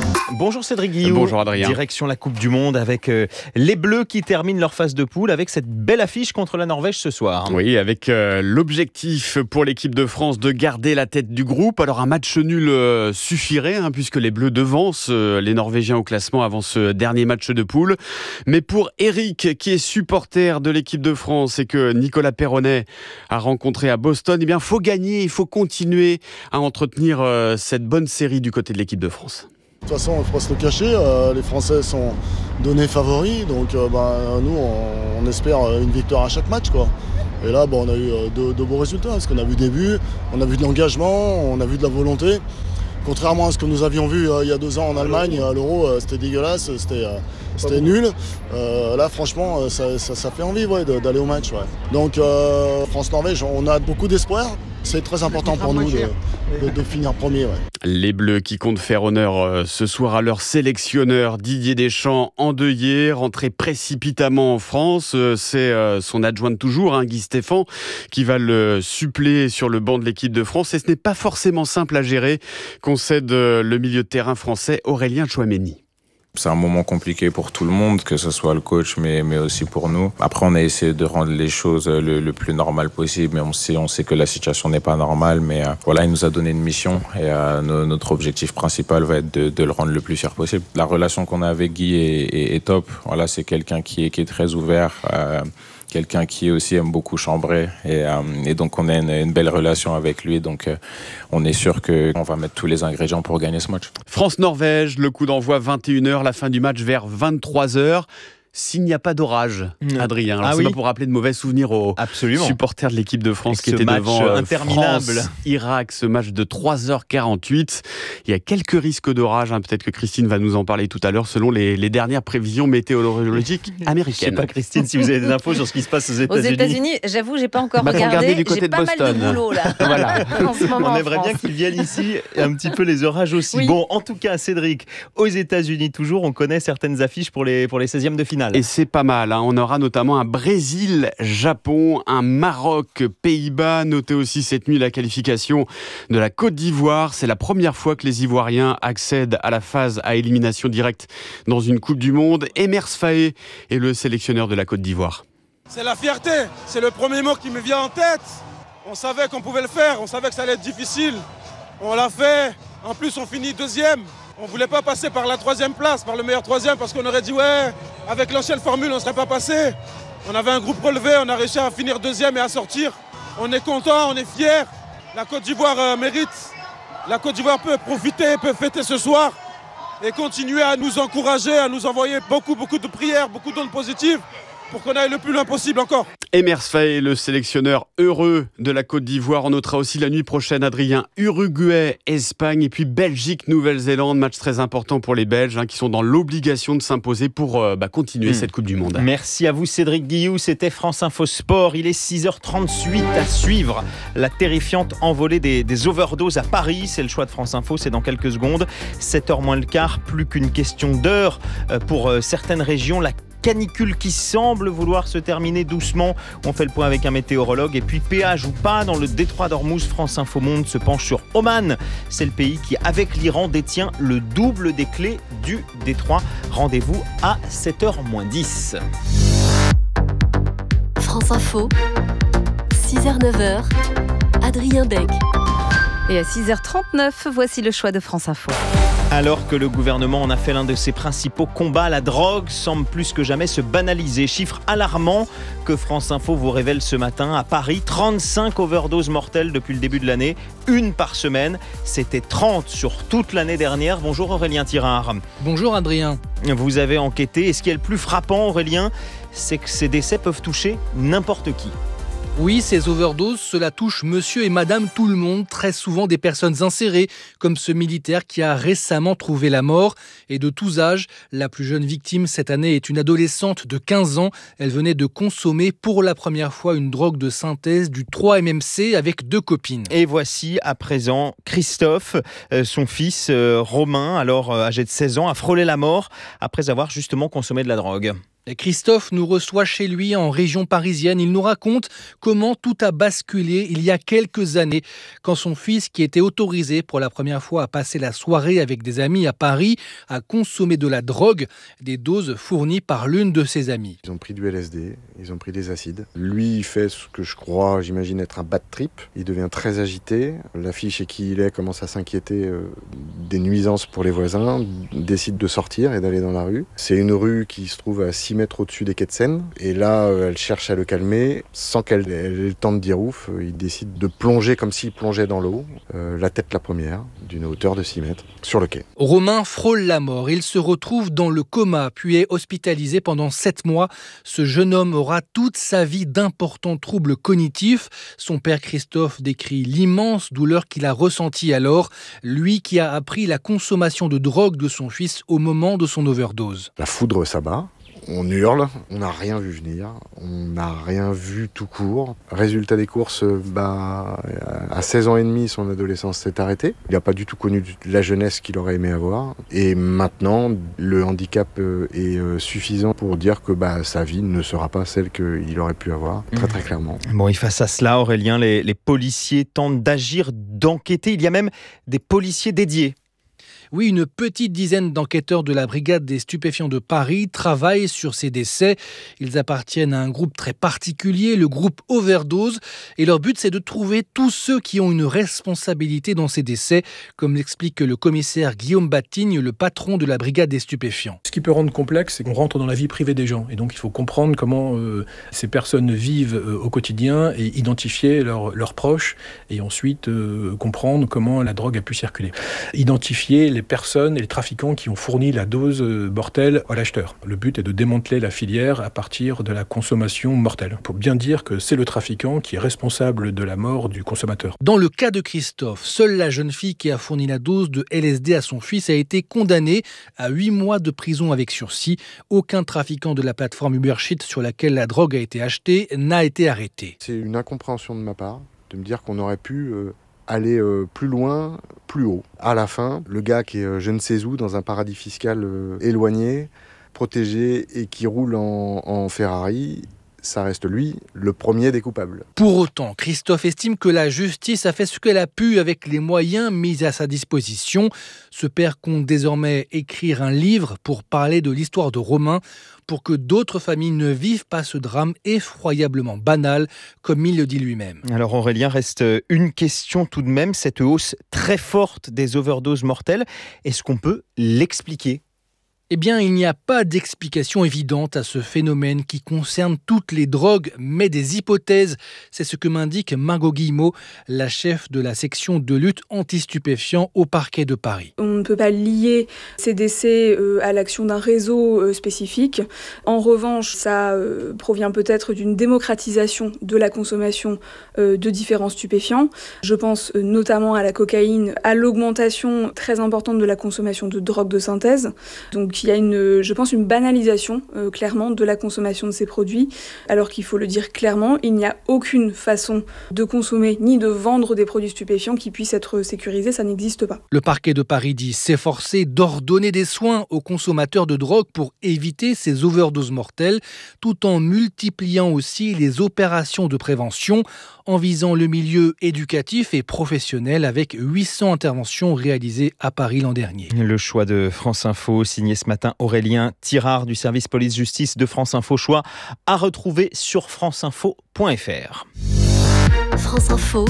Bonjour Cédric Guillou. Bonjour Adrien. Direction la Coupe du Monde avec euh, les Bleus qui terminent leur phase de poule avec cette belle affiche contre la Norvège ce soir. Oui, avec euh, l'objectif pour l'équipe de France de garder la tête du groupe. Alors un match nul euh, suffirait hein, puisque les Bleus devancent euh, les Norvégiens au classement avant ce dernier match de poule. Mais pour Eric, qui est supporter de l'équipe de France et que Nicolas Perronnet a rencontré à Boston, eh bien faut gagner, il faut continuer à entretenir euh, cette bonne série du côté de l'équipe de France. De toute façon, il ne faut pas se le cacher, euh, les Français sont donnés favoris, donc euh, bah, nous on, on espère une victoire à chaque match, quoi. Et là bah, on a eu euh, de, de beaux résultats, parce qu'on a vu des buts, on a vu de l'engagement, on a vu de la volonté. Contrairement à ce que nous avions vu euh, il y a deux ans en Allemagne, à l'Euro, euh, c'était dégueulasse, c'était, euh, c'était nul. Euh, là franchement, euh, ça, ça, ça fait envie ouais, de, d'aller au match. Ouais. Donc euh, France-Norvège, on a beaucoup d'espoir. C'est très important pour nous de, de, de finir premier. Ouais. Les Bleus qui comptent faire honneur euh, ce soir à leur sélectionneur Didier Deschamps, endeuillé, rentré précipitamment en France. Euh, c'est euh, son adjoint de toujours, hein, Guy Stéphane, qui va le suppléer sur le banc de l'équipe de France. Et ce n'est pas forcément simple à gérer, concède euh, le milieu de terrain français Aurélien Tchouaméni. C'est un moment compliqué pour tout le monde, que ce soit le coach, mais, mais aussi pour nous. Après, on a essayé de rendre les choses le, le plus normal possible, mais on sait, on sait que la situation n'est pas normale. Mais euh, voilà, il nous a donné une mission et euh, no, notre objectif principal va être de, de le rendre le plus fier possible. La relation qu'on a avec Guy est, est, est top. Voilà, c'est quelqu'un qui est, qui est très ouvert. Euh, quelqu'un qui aussi aime beaucoup chambrer et, euh, et donc on a une, une belle relation avec lui, donc euh, on est sûr qu'on va mettre tous les ingrédients pour gagner ce match. France-Norvège, le coup d'envoi vingt et une heures, la fin du match vers vingt-trois heures. S'il n'y a pas d'orage, mmh. Adrien, alors ah c'est oui. pas pour rappeler de mauvais souvenirs aux Absolument. supporters de l'équipe de France avec qui étaient devant euh, interminable. France, Irak, ce match de trois heures quarante-huit. Il y a quelques risques d'orage, hein. Peut-être que Christine va nous en parler tout à l'heure, selon les, les dernières prévisions météorologiques américaines. Je ne sais pas, Christine, si vous avez des infos sur ce qui se passe aux États-Unis. Aux États-Unis, j'avoue, j'ai pas encore bah, regardé. Du côté j'ai de pas Boston. mal de boulot là. Voilà. en ce moment, On aimerait bien qu'ils viennent ici, et un petit peu les orages aussi. Oui. Bon, en tout cas, Cédric, aux États-Unis toujours, on connaît certaines affiches pour les pour les seizièmes de finale. Et c'est pas mal. On aura notamment un Brésil-Japon, un Maroc-Pays-Bas. Notez aussi cette nuit la qualification de la Côte d'Ivoire. C'est la première fois que les Ivoiriens accèdent à la phase à élimination directe dans une Coupe du Monde. Emers Faé est le sélectionneur de la Côte d'Ivoire. C'est la fierté, c'est le premier mot qui me vient en tête. On savait qu'on pouvait le faire, on savait que ça allait être difficile. On l'a fait, en plus on finit deuxième. On ne voulait pas passer par la troisième place, par le meilleur troisième, parce qu'on aurait dit ouais, avec l'ancienne formule, on ne serait pas passé. On avait un groupe relevé, on a réussi à finir deuxième et à sortir. On est content, on est fiers. La Côte d'Ivoire euh, mérite. La Côte d'Ivoire peut profiter, peut fêter ce soir et continuer à nous encourager, à nous envoyer beaucoup, beaucoup de prières, beaucoup d'ondes positives pour qu'on aille le plus loin possible encore. Emers Faé, le sélectionneur heureux de la Côte d'Ivoire. On notera aussi la nuit prochaine, Adrien, Uruguay, Espagne et puis Belgique, Nouvelle-Zélande. Match très important pour les Belges hein, qui sont dans l'obligation de s'imposer pour euh, bah, continuer mmh. cette Coupe du Monde. Merci à vous Cédric Guillou, c'était France Info Sport. Il est six heures trente-huit à suivre la terrifiante envolée des, des overdoses à Paris. C'est le choix de France Info, c'est dans quelques secondes. sept heures moins le quart, plus qu'une question d'heure pour euh, certaines régions. La canicule qui semble vouloir se terminer doucement. On fait le point avec un météorologue. Et puis péage ou pas, dans le détroit d'Ormuz, France Info Monde se penche sur Oman. C'est le pays qui, avec l'Iran, détient le double des clés du détroit. Rendez-vous à sept heures moins dix. France Info, six heures neuf heures, Adrien Deg. Et à six heures trente-neuf, voici le choix de France Info. Alors que le gouvernement en a fait l'un de ses principaux combats, la drogue semble plus que jamais se banaliser. Chiffre alarmant que France Info vous révèle ce matin. À Paris, trente-cinq overdoses mortelles depuis le début de l'année, une par semaine. C'était trente sur toute l'année dernière. Bonjour Aurélien Tirard. Bonjour Adrien. Vous avez enquêté. Et ce qui est le plus frappant, Aurélien, c'est que ces décès peuvent toucher n'importe qui. Oui, ces overdoses, cela touche monsieur et madame tout le monde, très souvent des personnes insérées, comme ce militaire qui a récemment trouvé la mort, et de tous âges. La plus jeune victime cette année est une adolescente de quinze ans. Elle venait de consommer pour la première fois une drogue de synthèse, du trois M M C, avec deux copines. Et voici à présent Christophe, euh, son fils euh, Romain, alors euh, âgé de seize ans, a frôlé la mort après avoir justement consommé de la drogue. Et Christophe nous reçoit chez lui en région parisienne. Il nous raconte comment tout a basculé il y a quelques années quand son fils, qui était autorisé pour la première fois à passer la soirée avec des amis à Paris, a consommé de la drogue, des doses fournies par l'une de ses amies. Ils ont pris du L S D, ils ont pris des acides. Lui, il fait ce que je crois, j'imagine être un bad trip. Il devient très agité. La fille chez qui il est commence à s'inquiéter euh, des nuisances pour les voisins, décide de sortir et d'aller dans la rue. C'est une rue qui se trouve à six mètres au-dessus des quais de Seine. Et là, elle cherche à le calmer. Sans qu'elle ait le temps de dire ouf, il décide de plonger comme s'il plongeait dans l'eau, euh, la tête la première, d'une hauteur de six mètres, sur le quai. Romain frôle la mort. Il se retrouve dans le coma, puis est hospitalisé pendant sept mois. Ce jeune homme aura toute sa vie d'importants troubles cognitifs. Son père Christophe décrit l'immense douleur qu'il a ressentie alors, lui qui a appris la consommation de drogue de son fils au moment de son overdose. La foudre s'abat. On hurle, on n'a rien vu venir, on n'a rien vu tout court. Résultat des courses, bah, à seize ans et demi, son adolescence s'est arrêtée. Il n'a pas du tout connu la jeunesse qu'il aurait aimé avoir. Et maintenant, le handicap est suffisant pour dire que bah, sa vie ne sera pas celle qu'il aurait pu avoir, très très clairement. Bon, et face à cela, Aurélien, les, les policiers tentent d'agir, d'enquêter. Il y a même des policiers dédiés. Oui, une petite dizaine d'enquêteurs de la brigade des stupéfiants de Paris travaillent sur ces décès. Ils appartiennent à un groupe très particulier, le groupe Overdose. Et leur but, c'est de trouver tous ceux qui ont une responsabilité dans ces décès, comme l'explique le commissaire Guillaume Batigne, le patron de la brigade des stupéfiants. Ce qui peut rendre complexe, c'est qu'on rentre dans la vie privée des gens. Et donc, il faut comprendre comment euh, ces personnes vivent euh, au quotidien et identifier leurs, leurs proches. Et ensuite, euh, comprendre comment la drogue a pu circuler. Identifier les personnes et les trafiquants qui ont fourni la dose mortelle à l'acheteur. Le but est de démanteler la filière à partir de la consommation mortelle, pour bien dire que c'est le trafiquant qui est responsable de la mort du consommateur. Dans le cas de Christophe, seule la jeune fille qui a fourni la dose de L S D à son fils a été condamnée à huit mois de prison avec sursis. Aucun trafiquant de la plateforme Ubersheet sur laquelle la drogue a été achetée n'a été arrêté. C'est une incompréhension de ma part de me dire qu'on aurait pu euh, aller euh, plus loin, plus haut. À la fin, le gars qui est euh, je ne sais où, dans un paradis fiscal euh, éloigné, protégé et qui roule en, en Ferrari, ça reste lui, le premier des coupables. Pour autant, Christophe estime que la justice a fait ce qu'elle a pu avec les moyens mis à sa disposition. Ce père compte désormais écrire un livre pour parler de l'histoire de Romain, pour que d'autres familles ne vivent pas ce drame effroyablement banal, comme il le dit lui-même. Alors Aurélien, reste une question tout de même, cette hausse très forte des overdoses mortelles, est-ce qu'on peut l'expliquer ? Eh bien, il n'y a pas d'explication évidente à ce phénomène qui concerne toutes les drogues, mais des hypothèses. C'est ce que m'indique Margot Guillemot, la chef de la section de lutte anti-stupéfiants au parquet de Paris. On ne peut pas lier ces décès euh, à l'action d'un réseau euh, spécifique. En revanche, ça euh, provient peut-être d'une démocratisation de la consommation euh, de différents stupéfiants. Je pense euh, notamment à la cocaïne, à l'augmentation très importante de la consommation de drogues de synthèse. Donc, il y a, une, je pense, une banalisation, euh, clairement, de la consommation de ces produits, alors qu'il faut le dire clairement, il n'y a aucune façon de consommer ni de vendre des produits stupéfiants qui puissent être sécurisés, ça n'existe pas. Le parquet de Paris dit s'efforcer d'ordonner des soins aux consommateurs de drogue pour éviter ces overdoses mortelles, tout en multipliant aussi les opérations de prévention, en visant le milieu éducatif et professionnel avec huit cents interventions réalisées à Paris l'an dernier. Le choix de France Info, signé ce matin Aurélien Tirard du service police-justice de France Info, choix à retrouver sur franceinfo point f r. France Info,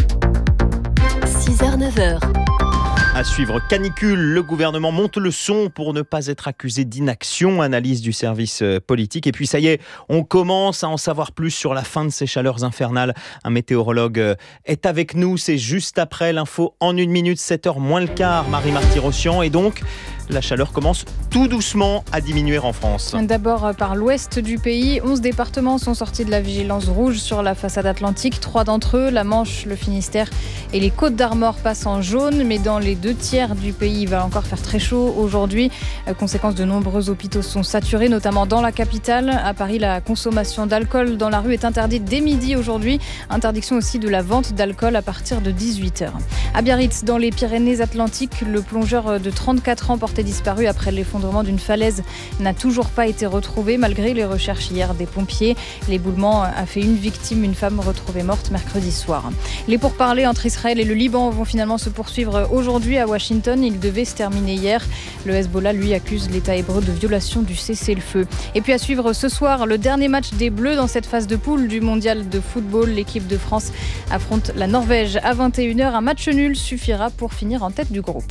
six heures neuf heures. À suivre, canicule, le gouvernement monte le son pour ne pas être accusé d'inaction, analyse du service politique. Et puis ça y est, on commence à en savoir plus sur la fin de ces chaleurs infernales. Un météorologue est avec nous, c'est juste après l'info en une minute, sept heures moins le quart, Marie Marty-Rossian. Et donc, la chaleur commence tout doucement à diminuer en France. D'abord par l'ouest du pays, onze départements sont sortis de la vigilance rouge sur la façade atlantique. Trois d'entre eux, la Manche, le Finistère et les Côtes d'Armor, passent en jaune. Mais dans les deux tiers du pays, il va encore faire très chaud aujourd'hui. Conséquence, de nombreux hôpitaux sont saturés, notamment dans la capitale. À Paris, la consommation d'alcool dans la rue est interdite dès midi aujourd'hui. Interdiction aussi de la vente d'alcool à partir de dix-huit heures. À Biarritz, dans les Pyrénées-Atlantiques, le plongeur de trente-quatre ans porté porté disparu après l'effondrement d'une falaise n'a toujours pas été retrouvé malgré les recherches hier des pompiers. L'éboulement a fait une victime, une femme retrouvée morte mercredi soir. Les pourparlers entre Israël et le Liban vont finalement se poursuivre aujourd'hui à Washington. Ils devaient se terminer hier. Le Hezbollah, lui, accuse l'État hébreu de violation du cessez-le-feu. Et puis à suivre ce soir, le dernier match des Bleus dans cette phase de poule du mondial de football. L'équipe de France affronte la Norvège à vingt et une heures. Un match nul suffira pour finir en tête du groupe.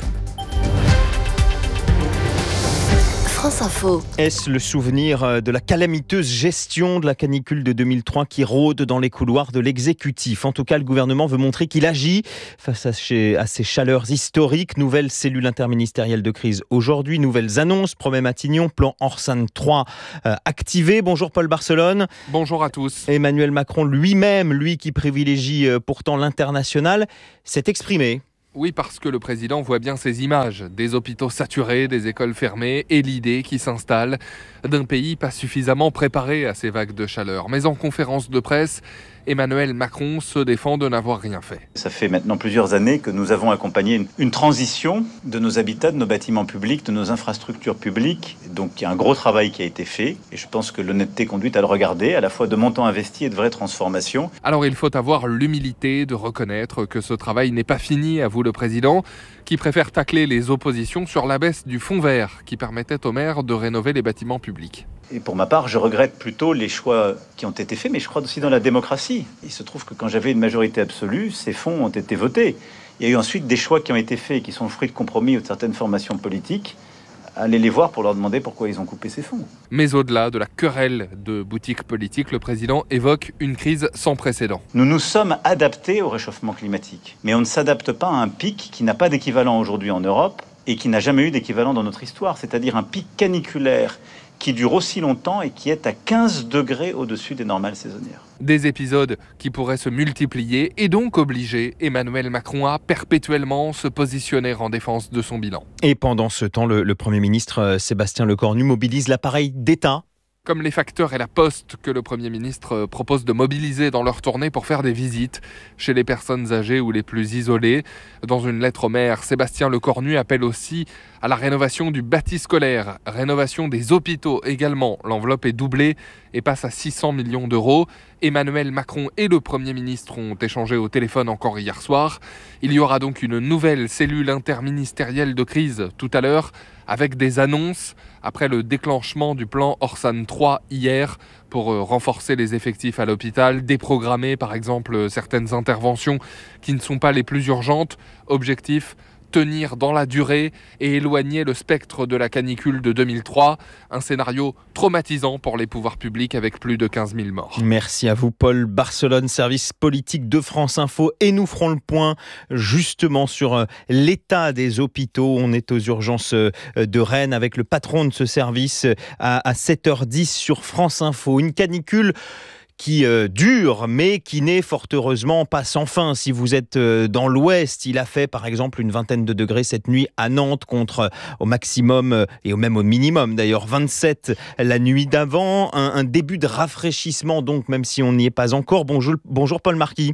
France Info. Est-ce le souvenir de la calamiteuse gestion de la canicule de deux mille trois qui rôde dans les couloirs de l'exécutif ? En tout cas, le gouvernement veut montrer qu'il agit face à ces, à ces chaleurs historiques. Nouvelle cellule interministérielle de crise aujourd'hui, nouvelles annonces, promet Matignon, plan Orsan trois euh, activé. Bonjour Paul Barcelone. Bonjour à tous. Emmanuel Macron lui-même, lui qui privilégie euh, pourtant l'international, s'est exprimé. Oui, parce que le président voit bien ces images, des hôpitaux saturés, des écoles fermées et l'idée qui s'installe d'un pays pas suffisamment préparé à ces vagues de chaleur. Mais en conférence de presse, Emmanuel Macron se défend de n'avoir rien fait. Ça fait maintenant plusieurs années que nous avons accompagné une, une transition de nos habitats, de nos bâtiments publics, de nos infrastructures publiques. Donc il y a un gros travail qui a été fait et je pense que l'honnêteté conduit à le regarder, à la fois de montants investis et de vraies transformations. Alors il faut avoir l'humilité de reconnaître que ce travail n'est pas fini, avoue le président, qui préfère tacler les oppositions sur la baisse du fonds vert qui permettait aux maires de rénover les bâtiments publics. Et pour ma part, je regrette plutôt les choix qui ont été faits, mais je crois aussi dans la démocratie. Il se trouve que quand j'avais une majorité absolue, ces fonds ont été votés. Il y a eu ensuite des choix qui ont été faits, qui sont le fruit de compromis de certaines formations politiques. Allez les voir pour leur demander pourquoi ils ont coupé ces fonds. Mais au-delà de la querelle de boutiques politiques, le président évoque une crise sans précédent. Nous nous sommes adaptés au réchauffement climatique, mais on ne s'adapte pas à un pic qui n'a pas d'équivalent aujourd'hui en Europe et qui n'a jamais eu d'équivalent dans notre histoire, c'est-à-dire un pic caniculaire qui dure aussi longtemps et qui est à quinze degrés au-dessus des normales saisonnières. Des épisodes qui pourraient se multiplier et donc obliger Emmanuel Macron à perpétuellement se positionner en défense de son bilan. Et pendant ce temps, le, le Premier ministre Sébastien Lecornu mobilise l'appareil d'État. Comme les facteurs et la poste que le Premier ministre propose de mobiliser dans leur tournée pour faire des visites chez les personnes âgées ou les plus isolées. Dans une lettre au maire, Sébastien Lecornu appelle aussi à la rénovation du bâti scolaire, rénovation des hôpitaux également. L'enveloppe est doublée et passe à six cents millions d'euros. Emmanuel Macron et le Premier ministre ont échangé au téléphone encore hier soir. Il y aura donc une nouvelle cellule interministérielle de crise tout à l'heure, avec des annonces après le déclenchement du plan Orsan trois hier pour renforcer les effectifs à l'hôpital, déprogrammer par exemple certaines interventions qui ne sont pas les plus urgentes. Objectif, tenir dans la durée et éloigner le spectre de la canicule de deux mille trois. Un scénario traumatisant pour les pouvoirs publics avec plus de quinze mille morts. Merci à vous Paul Barcelone, service politique de France Info. Et nous ferons le point justement sur l'état des hôpitaux. On est aux urgences de Rennes avec le patron de ce service à sept heures dix sur France Info. Une canicule qui euh, dure, mais qui n'est fort heureusement pas sans fin. Si vous êtes euh, dans l'ouest, il a fait par exemple une vingtaine de degrés cette nuit à Nantes, contre euh, au maximum euh, et au même au minimum d'ailleurs vingt-sept la nuit d'avant. Un, un début de rafraîchissement donc, même si on n'y est pas encore. Bonjour, bonjour Paul Marquis.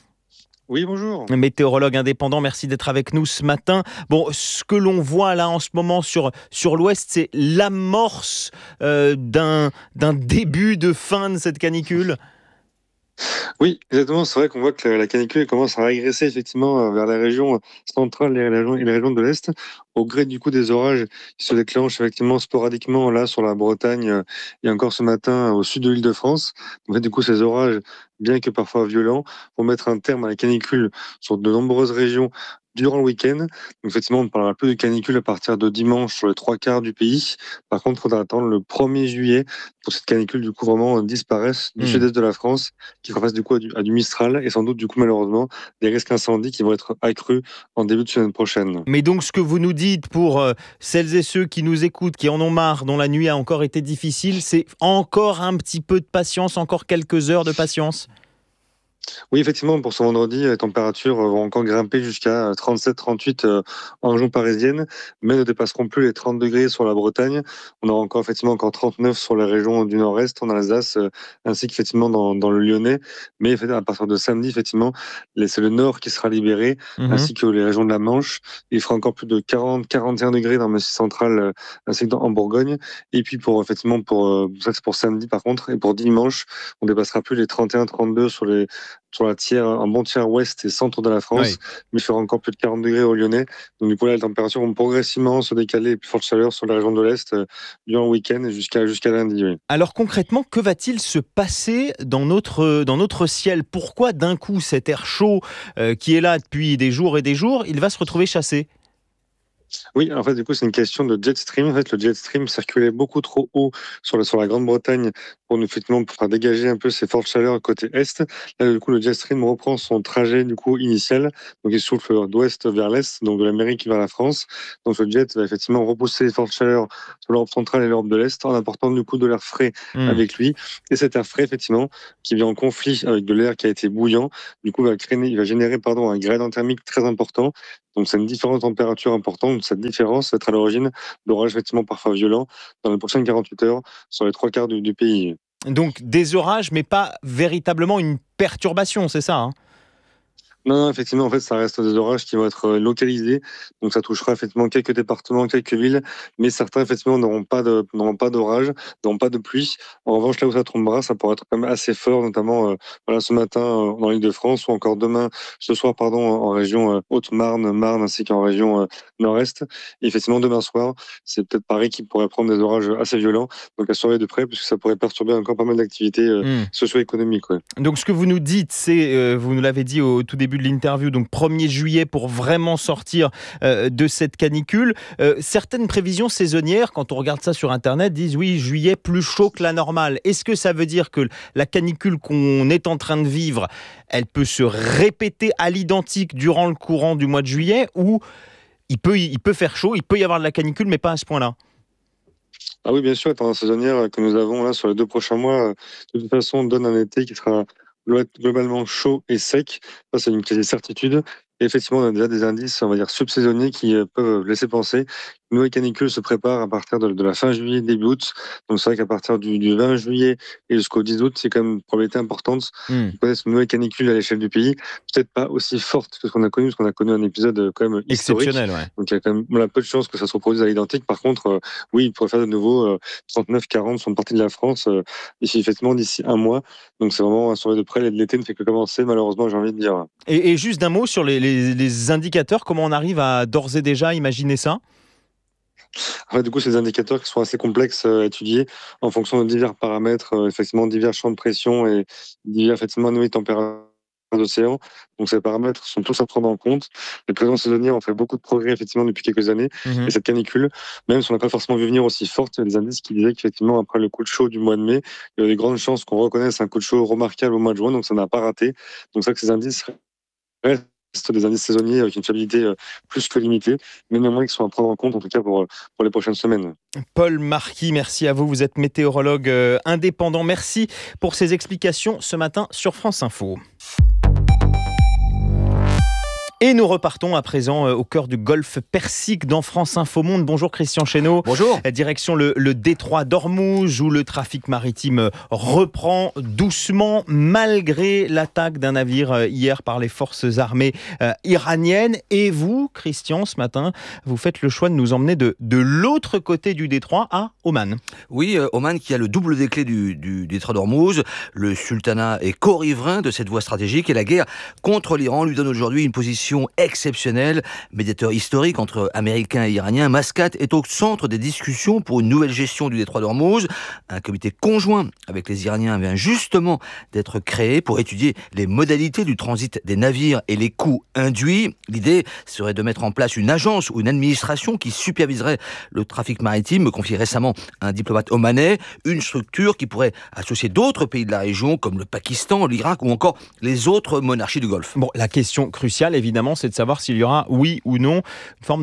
Oui, bonjour. Météorologue indépendant, merci d'être avec nous ce matin. Bon, ce que l'on voit là en ce moment sur, sur l'Ouest, c'est l'amorce euh, d'un, d'un début de fin de cette canicule. Oui, exactement. C'est vrai qu'on voit que la canicule commence à régresser effectivement vers les régions centrales et les régions, et les régions de l'Est, au gré du coup des orages qui se déclenchent effectivement sporadiquement là sur la Bretagne et encore ce matin au sud de l'Île-de-France. En fait, du coup, ces orages, bien que parfois violents, vont mettre un terme à la canicule sur de nombreuses régions durant le week-end. Donc effectivement, on ne parlera plus de canicule à partir de dimanche sur les trois quarts du pays. Par contre, il faudra attendre le premier juillet pour que cette canicule du coup vraiment disparaisse du mmh. sud-est de la France, qui fera face du coup à du, à du Mistral et sans doute du coup malheureusement des risques incendies qui vont être accrus en début de semaine prochaine. Mais donc ce que vous nous dites pour euh, celles et ceux qui nous écoutent, qui en ont marre, dont la nuit a encore été difficile, c'est encore un petit peu de patience, encore quelques heures de patience. Oui, effectivement, pour ce vendredi, les températures vont encore grimper jusqu'à trente-sept trente-huit en région parisienne, mais ne dépasseront plus les trente degrés sur la Bretagne. On aura encore effectivement encore trente-neuf sur la région du Nord-Est, en Alsace, ainsi qu'effectivement dans, dans le Lyonnais. Mais à partir de samedi, effectivement, c'est le Nord qui sera libéré, mmh. ainsi que les régions de la Manche. Il fera encore plus de quarante quarante et un degrés dans le Massif central, ainsi que dans, en Bourgogne. Et puis pour effectivement pour ça c'est pour samedi par contre, et pour dimanche, on dépassera plus les trente et un trente-deux sur les sur la tiers, un bon tiers ouest et centre de la France, oui. mais il fera encore plus de quarante degrés au Lyonnais. Donc du coup là, les températures vont progressivement se décaler, et plus forte chaleur sur la région de l'Est euh, durant le week-end et jusqu'à jusqu'à lundi. Oui. Alors concrètement, que va-t-il se passer dans notre dans notre ciel ? Pourquoi d'un coup cet air chaud euh, qui est là depuis des jours et des jours, il va se retrouver chassé ? Oui, en fait, du coup, c'est une question de jet stream. En fait, le jet stream circulait beaucoup trop haut sur la, sur la Grande-Bretagne pour nous, effectivement, pour faire dégager un peu ces fortes chaleurs côté est. Là, du coup, le jet stream reprend son trajet, du coup, initial. Donc, il souffle d'ouest vers l'est, donc de l'Amérique vers la France. Donc, le jet va effectivement repousser les fortes chaleurs sur l'Europe centrale et l'Europe de l'Est en apportant, du coup, de l'air frais mmh. avec lui. Et cet air frais, effectivement, qui vient en conflit avec de l'air qui a été bouillant, du coup, va créer, il va générer, pardon, un gradient thermique très important. Donc, c'est une différence de température importante. Cette différence va être à l'origine d'orages effectivement parfois violents dans les prochaines quarante-huit heures sur les trois quarts du, du pays. Donc, des orages, mais pas véritablement une perturbation, c'est ça hein ? Non, non, effectivement, en fait, ça reste des orages qui vont être localisés. Donc, ça touchera effectivement quelques départements, quelques villes, mais certains, effectivement, n'auront pas de, n'auront pas d'orage, n'auront pas de pluie. En revanche, là où ça tombera, ça pourra être quand même assez fort, notamment, euh, voilà, ce matin, euh, dans l'Île-de-France, ou encore demain, ce soir, pardon, en région euh, Haute-Marne, Marne, ainsi qu'en région euh, Nord-Est. Et effectivement, demain soir, c'est peut-être Paris qui pourrait prendre des orages assez violents. Donc, à surveiller de près, puisque ça pourrait perturber encore pas mal d'activités euh, mmh. socio-économiques. Ouais. Donc, ce que vous nous dites, c'est, euh, vous nous l'avez dit au tout début de l'interview, donc premier juillet pour vraiment sortir euh, de cette canicule. Euh, certaines prévisions saisonnières, quand on regarde ça sur Internet, disent oui, juillet plus chaud que la normale. Est-ce que ça veut dire que la canicule qu'on est en train de vivre, elle peut se répéter à l'identique durant le courant du mois de juillet, ou il peut, il peut faire chaud, il peut y avoir de la canicule, mais pas à ce point-là ? Ah oui, bien sûr, la tendance saisonnière que nous avons là sur les deux prochains mois, de toute façon, donne un été qui sera globalement chaud et sec. Ça, c'est une quasi-certitude. Et effectivement, on a déjà des indices, on va dire, subsaisonniers qui peuvent laisser penser qu'une nouvelle canicule se prépare à partir de, de la fin juillet, début août. Donc, c'est vrai qu'à partir du, du vingt juillet et jusqu'au dix août, c'est quand même une probabilité importante mmh. qu'on connaisse une nouvelle canicule à l'échelle du pays. Peut-être pas aussi forte que ce qu'on a connu, parce qu'on a connu un épisode quand même historique. Exceptionnel, ouais. Donc, il y a quand même on a peu de chances que ça se reproduise à l'identique. Par contre, euh, oui, il pourrait faire de nouveau euh, trente-neuf quarante sur une partie de la France, euh, ici, effectivement, d'ici un mois. Donc, c'est vraiment à surveiller de près. L'été ne fait que commencer, malheureusement, j'ai envie de dire. Et, et juste d'un mot sur les, les, les indicateurs, comment on arrive à d'ores et déjà imaginer ça ? En fait, du coup, c'est des indicateurs qui sont assez complexes à étudier en fonction de divers paramètres, euh, effectivement, divers champs de pression et divers, effectivement, nouvelles températures d'océan. Donc, ces paramètres sont tous à prendre en compte. Les prévisions saisonnières ont fait beaucoup de progrès, effectivement, depuis quelques années. Mmh. Et cette canicule, même si on n'a pas forcément vu venir aussi forte, il y a des indices qui disaient qu'effectivement, après le coup de chaud du mois de mai, il y a des grandes chances qu'on reconnaisse un coup de chaud remarquable au mois de juin. Donc, ça n'a pas raté. Donc, ça que ces indices restent des indices saisonniers avec une fiabilité plus que limitée, mais néanmoins qui sont à prendre en compte, en tout cas pour, pour les prochaines semaines. Paul Marquis, merci à vous. Vous êtes météorologue indépendant. Merci pour ces explications ce matin sur France Info. Et nous repartons à présent au cœur du golfe Persique dans France Info Monde. Bonjour Christian Chesneau. Bonjour. Direction le, le détroit d'Ormuz où le trafic maritime reprend doucement malgré l'attaque d'un navire hier par les forces armées euh, iraniennes. Et vous, Christian, ce matin, vous faites le choix de nous emmener de, de l'autre côté du détroit à Oman. Oui, euh, Oman qui a le double des clés du, du détroit d'Ormuz. Le sultanat est co-riverain de cette voie stratégique et la guerre contre l'Iran lui donne aujourd'hui une position exceptionnelle. Médiateur historique entre Américains et Iraniens, Mascate est au centre des discussions pour une nouvelle gestion du détroit d'Ormuz. Un comité conjoint avec les Iraniens vient justement d'être créé pour étudier les modalités du transit des navires et les coûts induits. L'idée serait de mettre en place une agence ou une administration qui superviserait le trafic maritime, me confie récemment un diplomate omanais, une structure qui pourrait associer d'autres pays de la région comme le Pakistan, l'Irak ou encore les autres monarchies du Golfe. Bon, la question cruciale, évidemment, c'est de savoir s'il y aura, oui ou non, une forme de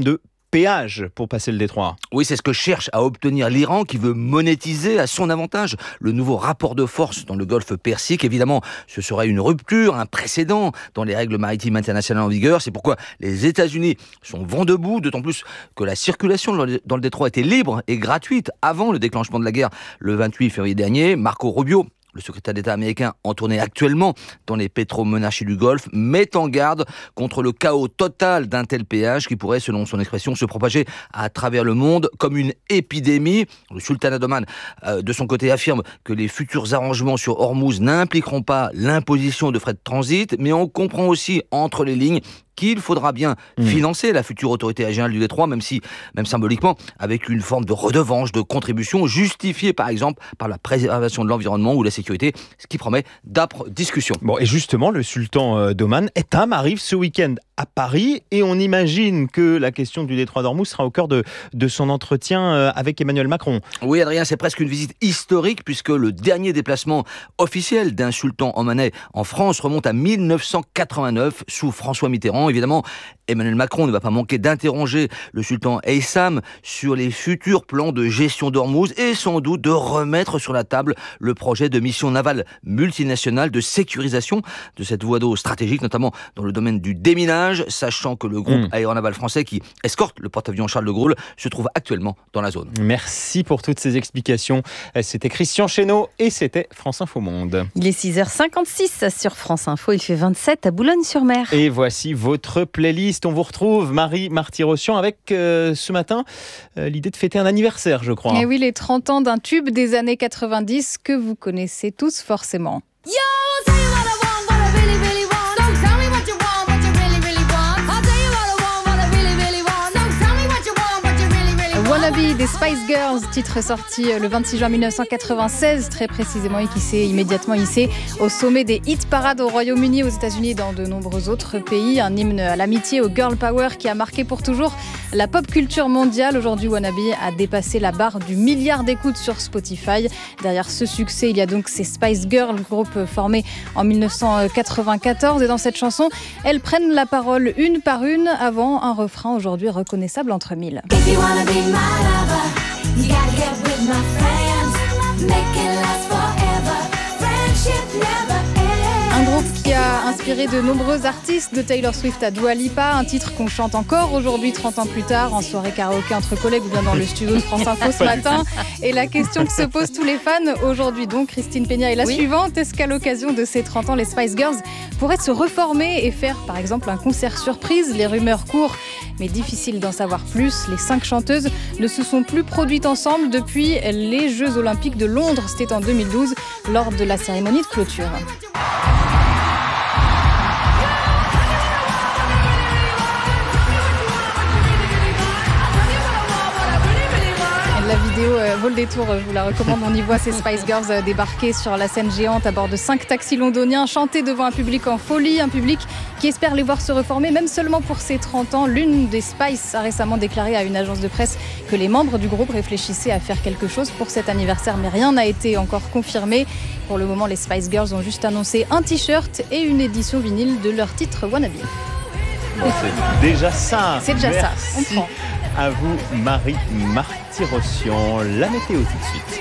péage pour passer le détroit. Oui, c'est ce que cherche à obtenir l'Iran qui veut monétiser à son avantage le nouveau rapport de force dans le golfe Persique. Évidemment, ce serait une rupture, un précédent dans les règles maritimes internationales en vigueur. C'est pourquoi les États-Unis sont vent debout, d'autant plus que la circulation dans le détroit était libre et gratuite avant le déclenchement de la guerre le vingt-huit février dernier. Marco Rubio, le secrétaire d'État américain en tournée actuellement dans les pétromonarchies du Golfe, met en garde contre le chaos total d'un tel péage qui pourrait, selon son expression, se propager à travers le monde comme une épidémie. Le sultanat d'Oman, euh, de son côté, affirme que les futurs arrangements sur Hormuz n'impliqueront pas l'imposition de frais de transit, mais on comprend aussi entre les lignes qu'il faudra bien mmh. financer la future autorité régionale du détroit, même si, même symboliquement, avec une forme de redevance, de contribution, justifiée par exemple par la préservation de l'environnement ou la sécurité, ce qui promet d'âpres discussions. Bon, et justement, le sultan d'Oman, Ettam, arrive ce week-end à Paris et on imagine que la question du détroit d'Ormuz sera au cœur de, de son entretien avec Emmanuel Macron. Oui, Adrien, c'est presque une visite historique puisque le dernier déplacement officiel d'un sultan omanais en France remonte à mille neuf cent quatre-vingt-neuf sous François Mitterrand. Évidemment, Emmanuel Macron ne va pas manquer d'interroger le sultan Eyssam sur les futurs plans de gestion d'Ormuz et sans doute de remettre sur la table le projet de mission navale multinationale de sécurisation de cette voie d'eau stratégique, notamment dans le domaine du déminage, sachant que le groupe mmh. aéronaval français qui escorte le porte-avions Charles de Gaulle se trouve actuellement dans la zone. Merci pour toutes ces explications. C'était Christian Chesneau et c'était France Info Monde. Il est six heures cinquante-six sur France Info, il fait vingt-sept à Boulogne-sur-Mer. Et voici votre playlist. On vous retrouve, Marie Marty-Rossian, avec euh, ce matin euh, l'idée de fêter un anniversaire, je crois. Et oui, les trente ans d'un tube des années quatre-vingt-dix que vous connaissez tous forcément. Yo, tell you what I want, what I really, really want. Don't tell me what you want, what you really, really want. I'll tell you what I want, what I really, really want. Don't tell me what you want, what you really, really want. Wannabe des Spice Girls, titre sorti le vingt-six juin mille neuf cent quatre-vingt-seize, très précisément, et qui s'est immédiatement hissé au sommet des hit parades au Royaume-Uni, aux États-Unis et dans de nombreux autres pays. Un hymne à l'amitié, au girl power qui a marqué pour toujours la pop culture mondiale. Aujourd'hui, Wannabe a dépassé la barre du milliard d'écoutes sur Spotify. Derrière ce succès, il y a donc ces Spice Girls, groupe formé en mille neuf cent quatre-vingt-quatorze. Et dans cette chanson, elles prennent la parole une par une avant un refrain aujourd'hui reconnaissable entre mille. If you wanna be my lover, you gotta get with my friends. Make it last forever. Friendship never ends. Un groupe qui a inspiré de nombreux artistes, de Taylor Swift à Dua Lipa, un titre qu'on chante encore aujourd'hui, trente ans plus tard, en soirée karaoké entre collègues ou bien dans le studio de France Info ce matin. Et la question que se posent tous les fans aujourd'hui, donc Christine Peña, est la oui. suivante. Est-ce qu'à l'occasion de ces trente ans, les Spice Girls pourraient se reformer et faire par exemple un concert surprise? Les rumeurs courent, mais difficile d'en savoir plus. Les cinq chanteuses ne se sont plus produites ensemble depuis les Jeux Olympiques de Londres. C'était en deux mille douze, lors de la cérémonie de clôture. La vidéo euh, vaut le détour, je vous la recommande. On y voit ces Spice Girls euh, débarquer sur la scène géante à bord de cinq taxis londoniens, chanter devant un public en folie, un public qui espère les voir se reformer, même seulement pour ces trente ans. L'une des Spice a récemment déclaré à une agence de presse que les membres du groupe réfléchissaient à faire quelque chose pour cet anniversaire, mais rien n'a été encore confirmé. Pour le moment, les Spice Girls ont juste annoncé un t-shirt et une édition vinyle de leur titre Wannabe. Bon, c'est déjà ça. C'est déjà Merci. ça, on prend. À vous, Marie Marty-Rossian. La météo tout de suite.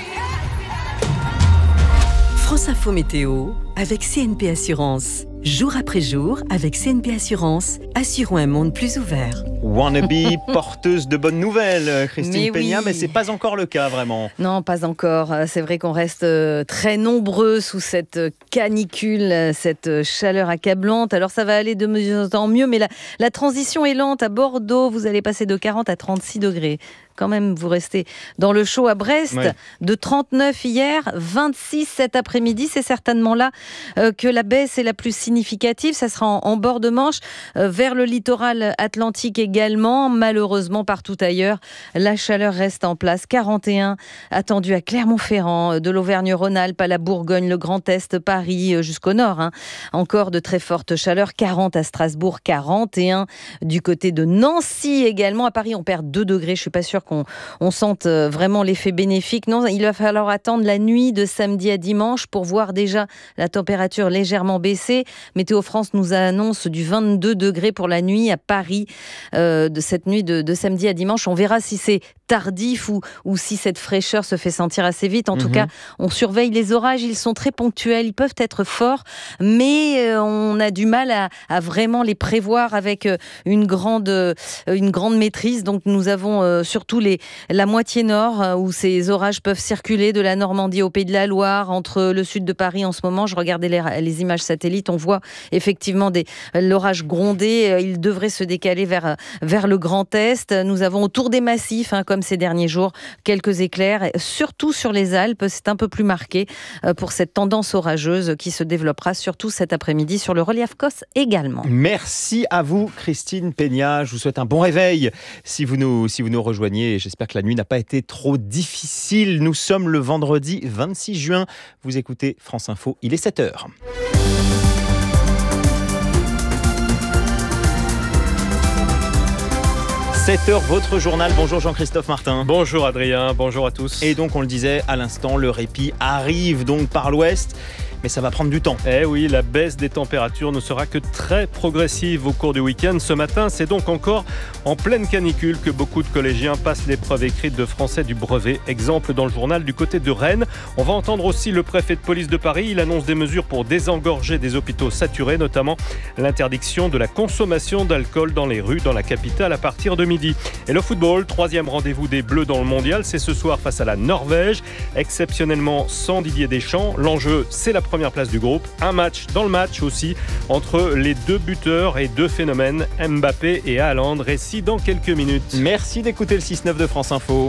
France Info Météo avec C N P Assurance. Jour après jour, avec C N P Assurance, assurons un monde plus ouvert. Wannabe, porteuse de bonnes nouvelles, Christine mais Peña, oui. mais c'est pas encore le cas vraiment. Non, pas encore. C'est vrai qu'on reste très nombreux sous cette canicule, cette chaleur accablante. Alors ça va aller de mieux en mieux, mais la, la transition est lente. À Bordeaux, vous allez passer de quarante à trente-six degrés. Quand même, vous restez dans le chaud à Brest, ouais. de trente-neuf hier, vingt-six cet après-midi. C'est certainement là euh, que la baisse est la plus significative. Ça sera en, en bord de Manche, euh, vers le littoral atlantique également. Malheureusement, partout ailleurs, la chaleur reste en place. quarante et un attendu à Clermont-Ferrand, de l'Auvergne-Rhône-Alpes à la Bourgogne, le Grand Est, Paris, euh, jusqu'au nord. Hein. Encore de très fortes chaleurs. quarante à Strasbourg, quarante et un du côté de Nancy également. À Paris, on perd deux degrés. Je suis pas sûre qu'on on sente vraiment l'effet bénéfique. Non, il va falloir attendre la nuit de samedi à dimanche pour voir déjà la température légèrement baisser. Météo France nous annonce du vingt-deux degrés pour la nuit à Paris, euh, de cette nuit de, de samedi à dimanche. On verra si c'est tardif ou, ou si cette fraîcheur se fait sentir assez vite. En mmh. tout cas, on surveille les orages. Ils sont très ponctuels, ils peuvent être forts, mais euh, on a du mal à, à vraiment les prévoir avec euh, une grande, euh, une grande maîtrise. Donc nous avons euh, surtout les, la moitié nord euh, où ces orages peuvent circuler de la Normandie au Pays de la Loire, entre le sud de Paris en ce moment. Je regardais les, les images satellites, on voit effectivement des, l'orage gronder. Il devrait se décaler vers, vers le Grand Est. Nous avons autour des massifs, hein, comme ces derniers jours, quelques éclairs, surtout sur les Alpes. C'est un peu plus marqué euh, pour cette tendance orageuse qui se développera surtout cet après-midi sur le relief Cos également. Merci à vous Christine Peña, je vous souhaite un bon réveil si vous nous, si vous nous rejoignez. J'espère que la nuit n'a pas été trop difficile. Nous sommes le vendredi vingt-six juin, vous écoutez France Info, il est sept heures. sept heures, votre journal. Bonjour Jean-Christophe Martin. Bonjour Adrien, bonjour à tous. Et donc on le disait à l'instant, le répit arrive donc par l'ouest. Mais ça va prendre du temps. Eh oui, la baisse des températures ne sera que très progressive au cours du week-end. Ce matin, c'est donc encore en pleine canicule que beaucoup de collégiens passent l'épreuve écrite de français du brevet. Exemple dans le journal du côté de Rennes. On va entendre aussi le préfet de police de Paris. Il annonce des mesures pour désengorger des hôpitaux saturés, notamment l'interdiction de la consommation d'alcool dans les rues dans la capitale à partir de midi. Et le football, troisième rendez-vous des Bleus dans le mondial, c'est ce soir face à la Norvège. Exceptionnellement sans Didier Deschamps. L'enjeu, c'est la première place du groupe. Un match dans le match aussi entre les deux buteurs et deux phénomènes, Mbappé et Haaland. Récit dans quelques minutes. Merci d'écouter le six neuf de France Info.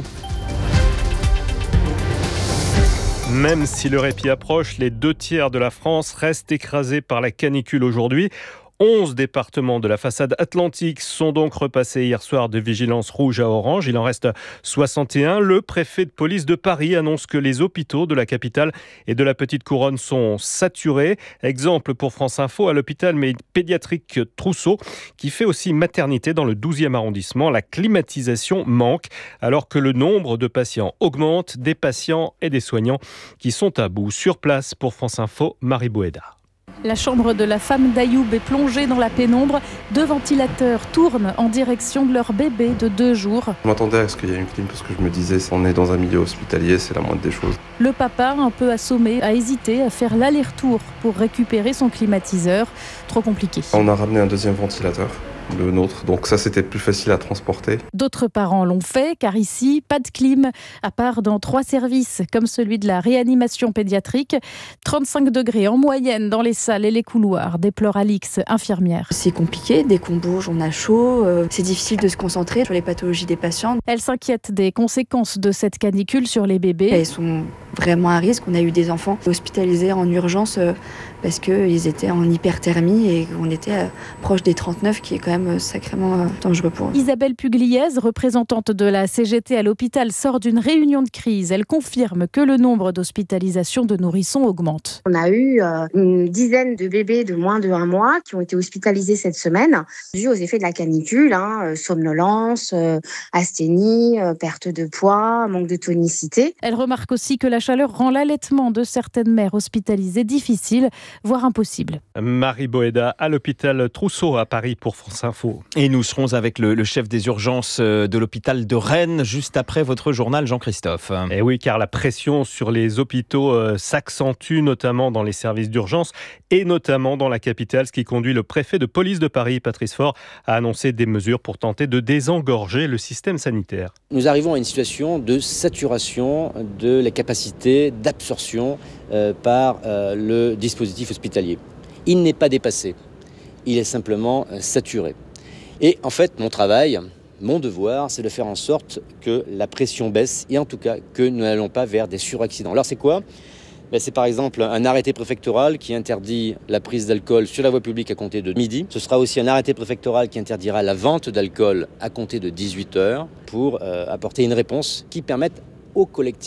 Même si le répit approche, les deux tiers de la France restent écrasés par la canicule aujourd'hui. onze départements de la façade atlantique sont donc repassés hier soir de vigilance rouge à orange. Il en reste soixante et un. Le préfet de police de Paris annonce que les hôpitaux de la capitale et de la Petite Couronne sont saturés. Exemple pour France Info à l'hôpital pédiatrique Trousseau, qui fait aussi maternité dans le douzième arrondissement. La climatisation manque alors que le nombre de patients augmente, des patients et des soignants qui sont à bout. Sur place pour France Info, Marie Boéda. La chambre de la femme d'Ayoub est plongée dans la pénombre. Deux ventilateurs tournent en direction de leur bébé de deux jours. Je m'attendais à ce qu'il y ait une clim parce que je me disais, on est dans un milieu hospitalier, c'est la moindre des choses. Le papa, un peu assommé, a hésité à faire l'aller-retour pour récupérer son climatiseur. Trop compliqué. On a ramené un deuxième ventilateur, le nôtre, donc ça c'était plus facile à transporter. D'autres parents l'ont fait car ici, pas de clim, à part dans trois services comme celui de la réanimation pédiatrique. trente-cinq degrés en moyenne dans les salles et les couloirs, déplore Alix, infirmière. C'est compliqué, dès qu'on bouge, on a chaud, euh, c'est difficile de se concentrer sur les pathologies des patients. Elle s'inquiète des conséquences de cette canicule sur les bébés. Ils sont vraiment à risque. On a eu des enfants hospitalisés en urgence euh, parce qu'ils étaient en hyperthermie et qu'on était euh, proche des trente-neuf, qui est quand même sacrément euh, dangereux pour eux. Isabelle Pugliese, représentante de la C G T à l'hôpital, sort d'une réunion de crise. Elle confirme que le nombre d'hospitalisations de nourrissons augmente. On a eu euh, une dizaine de bébés de moins de un mois qui ont été hospitalisés cette semaine, dû aux effets de la canicule, hein, euh, somnolence, euh, asthénie, euh, perte de poids, manque de tonicité. Elle remarque aussi que la chaleur rend l'allaitement de certaines mères hospitalisées difficile, voire impossible. Marie Boéda à l'hôpital Trousseau à Paris pour France Info. Et nous serons avec le, le chef des urgences de l'hôpital de Rennes juste après votre journal, Jean-Christophe. Et oui, car la pression sur les hôpitaux euh, s'accentue, notamment dans les services d'urgence et notamment dans la capitale, ce qui conduit le préfet de police de Paris, Patrice Faure, à annoncer des mesures pour tenter de désengorger le système sanitaire. Nous arrivons à une situation de saturation de la capacité d'absorption euh, par euh, le dispositif hospitalier. Il n'est pas dépassé, il est simplement euh, saturé. Et en fait, mon travail, mon devoir, c'est de faire en sorte que la pression baisse et en tout cas que nous n'allons pas vers des suraccidents. Alors c'est quoi ? Ben, c'est par exemple un arrêté préfectoral qui interdit la prise d'alcool sur la voie publique à compter de midi. Ce sera aussi un arrêté préfectoral qui interdira la vente d'alcool à compter de dix-huit heures pour euh, apporter une réponse qui permette au collectif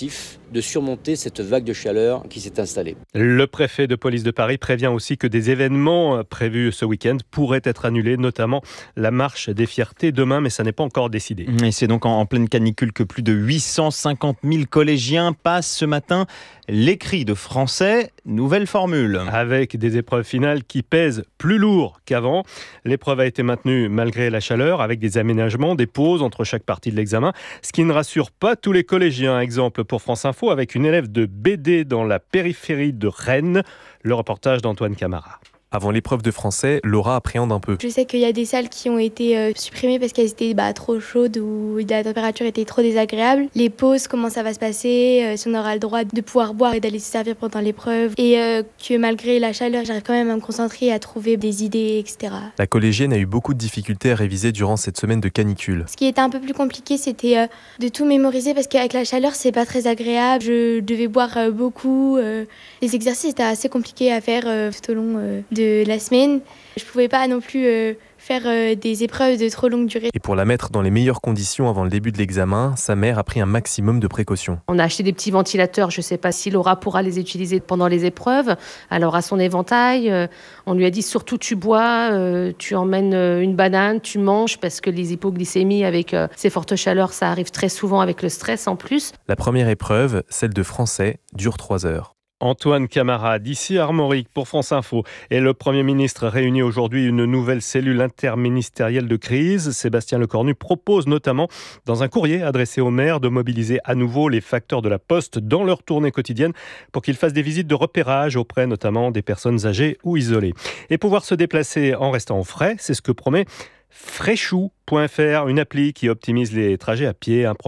de surmonter cette vague de chaleur qui s'est installée. Le préfet de police de Paris prévient aussi que des événements prévus ce week-end pourraient être annulés, notamment la marche des fiertés demain, mais ça n'est pas encore décidé. Et c'est donc en pleine canicule que plus de huit cent cinquante mille collégiens passent ce matin l'écrit de français, nouvelle formule. Avec des épreuves finales qui pèsent plus lourd qu'avant. L'épreuve a été maintenue malgré la chaleur, avec des aménagements, des pauses entre chaque partie de l'examen, ce qui ne rassure pas tous les collégiens. Exemple pour France Info, avec une élève de B D dans la périphérie de Rennes. Le reportage d'Antoine Camara. Avant l'épreuve de français, Laura appréhende un peu. Je sais qu'il y a des salles qui ont été euh, supprimées parce qu'elles étaient bah, trop chaudes ou la température était trop désagréable. Les pauses, comment ça va se passer, euh, si on aura le droit de pouvoir boire et d'aller se servir pendant l'épreuve. Et euh, que malgré la chaleur, j'arrive quand même à me concentrer et à trouver des idées, et cetera. La collégienne a eu beaucoup de difficultés à réviser durant cette semaine de canicule. Ce qui était un peu plus compliqué, c'était euh, de tout mémoriser parce qu'avec la chaleur, c'est pas très agréable. Je devais boire euh, beaucoup. Euh, les exercices étaient assez compliqués à faire euh, tout au long euh, de de la semaine. Je pouvais pas non plus euh, faire euh, des épreuves de trop longue durée. Et pour la mettre dans les meilleures conditions avant le début de l'examen, sa mère a pris un maximum de précautions. On a acheté des petits ventilateurs, je ne sais pas si Laura pourra les utiliser pendant les épreuves. Alors à son éventail, euh, on lui a dit surtout tu bois, euh, tu emmènes une banane, tu manges, parce que les hypoglycémies avec euh, ces fortes chaleurs, ça arrive très souvent avec le stress en plus. La première épreuve, celle de français, dure trois heures. Antoine Camara, d'ici Armorique pour France Info. Et le Premier ministre réunit aujourd'hui une nouvelle cellule interministérielle de crise. Sébastien Lecornu propose notamment, dans un courrier adressé aux maires, de mobiliser à nouveau les facteurs de la Poste dans leur tournée quotidienne pour qu'ils fassent des visites de repérage auprès notamment des personnes âgées ou isolées. Et pouvoir se déplacer en restant au frais, c'est ce que promet Fréchou point F R, une appli qui optimise les trajets à pied. Un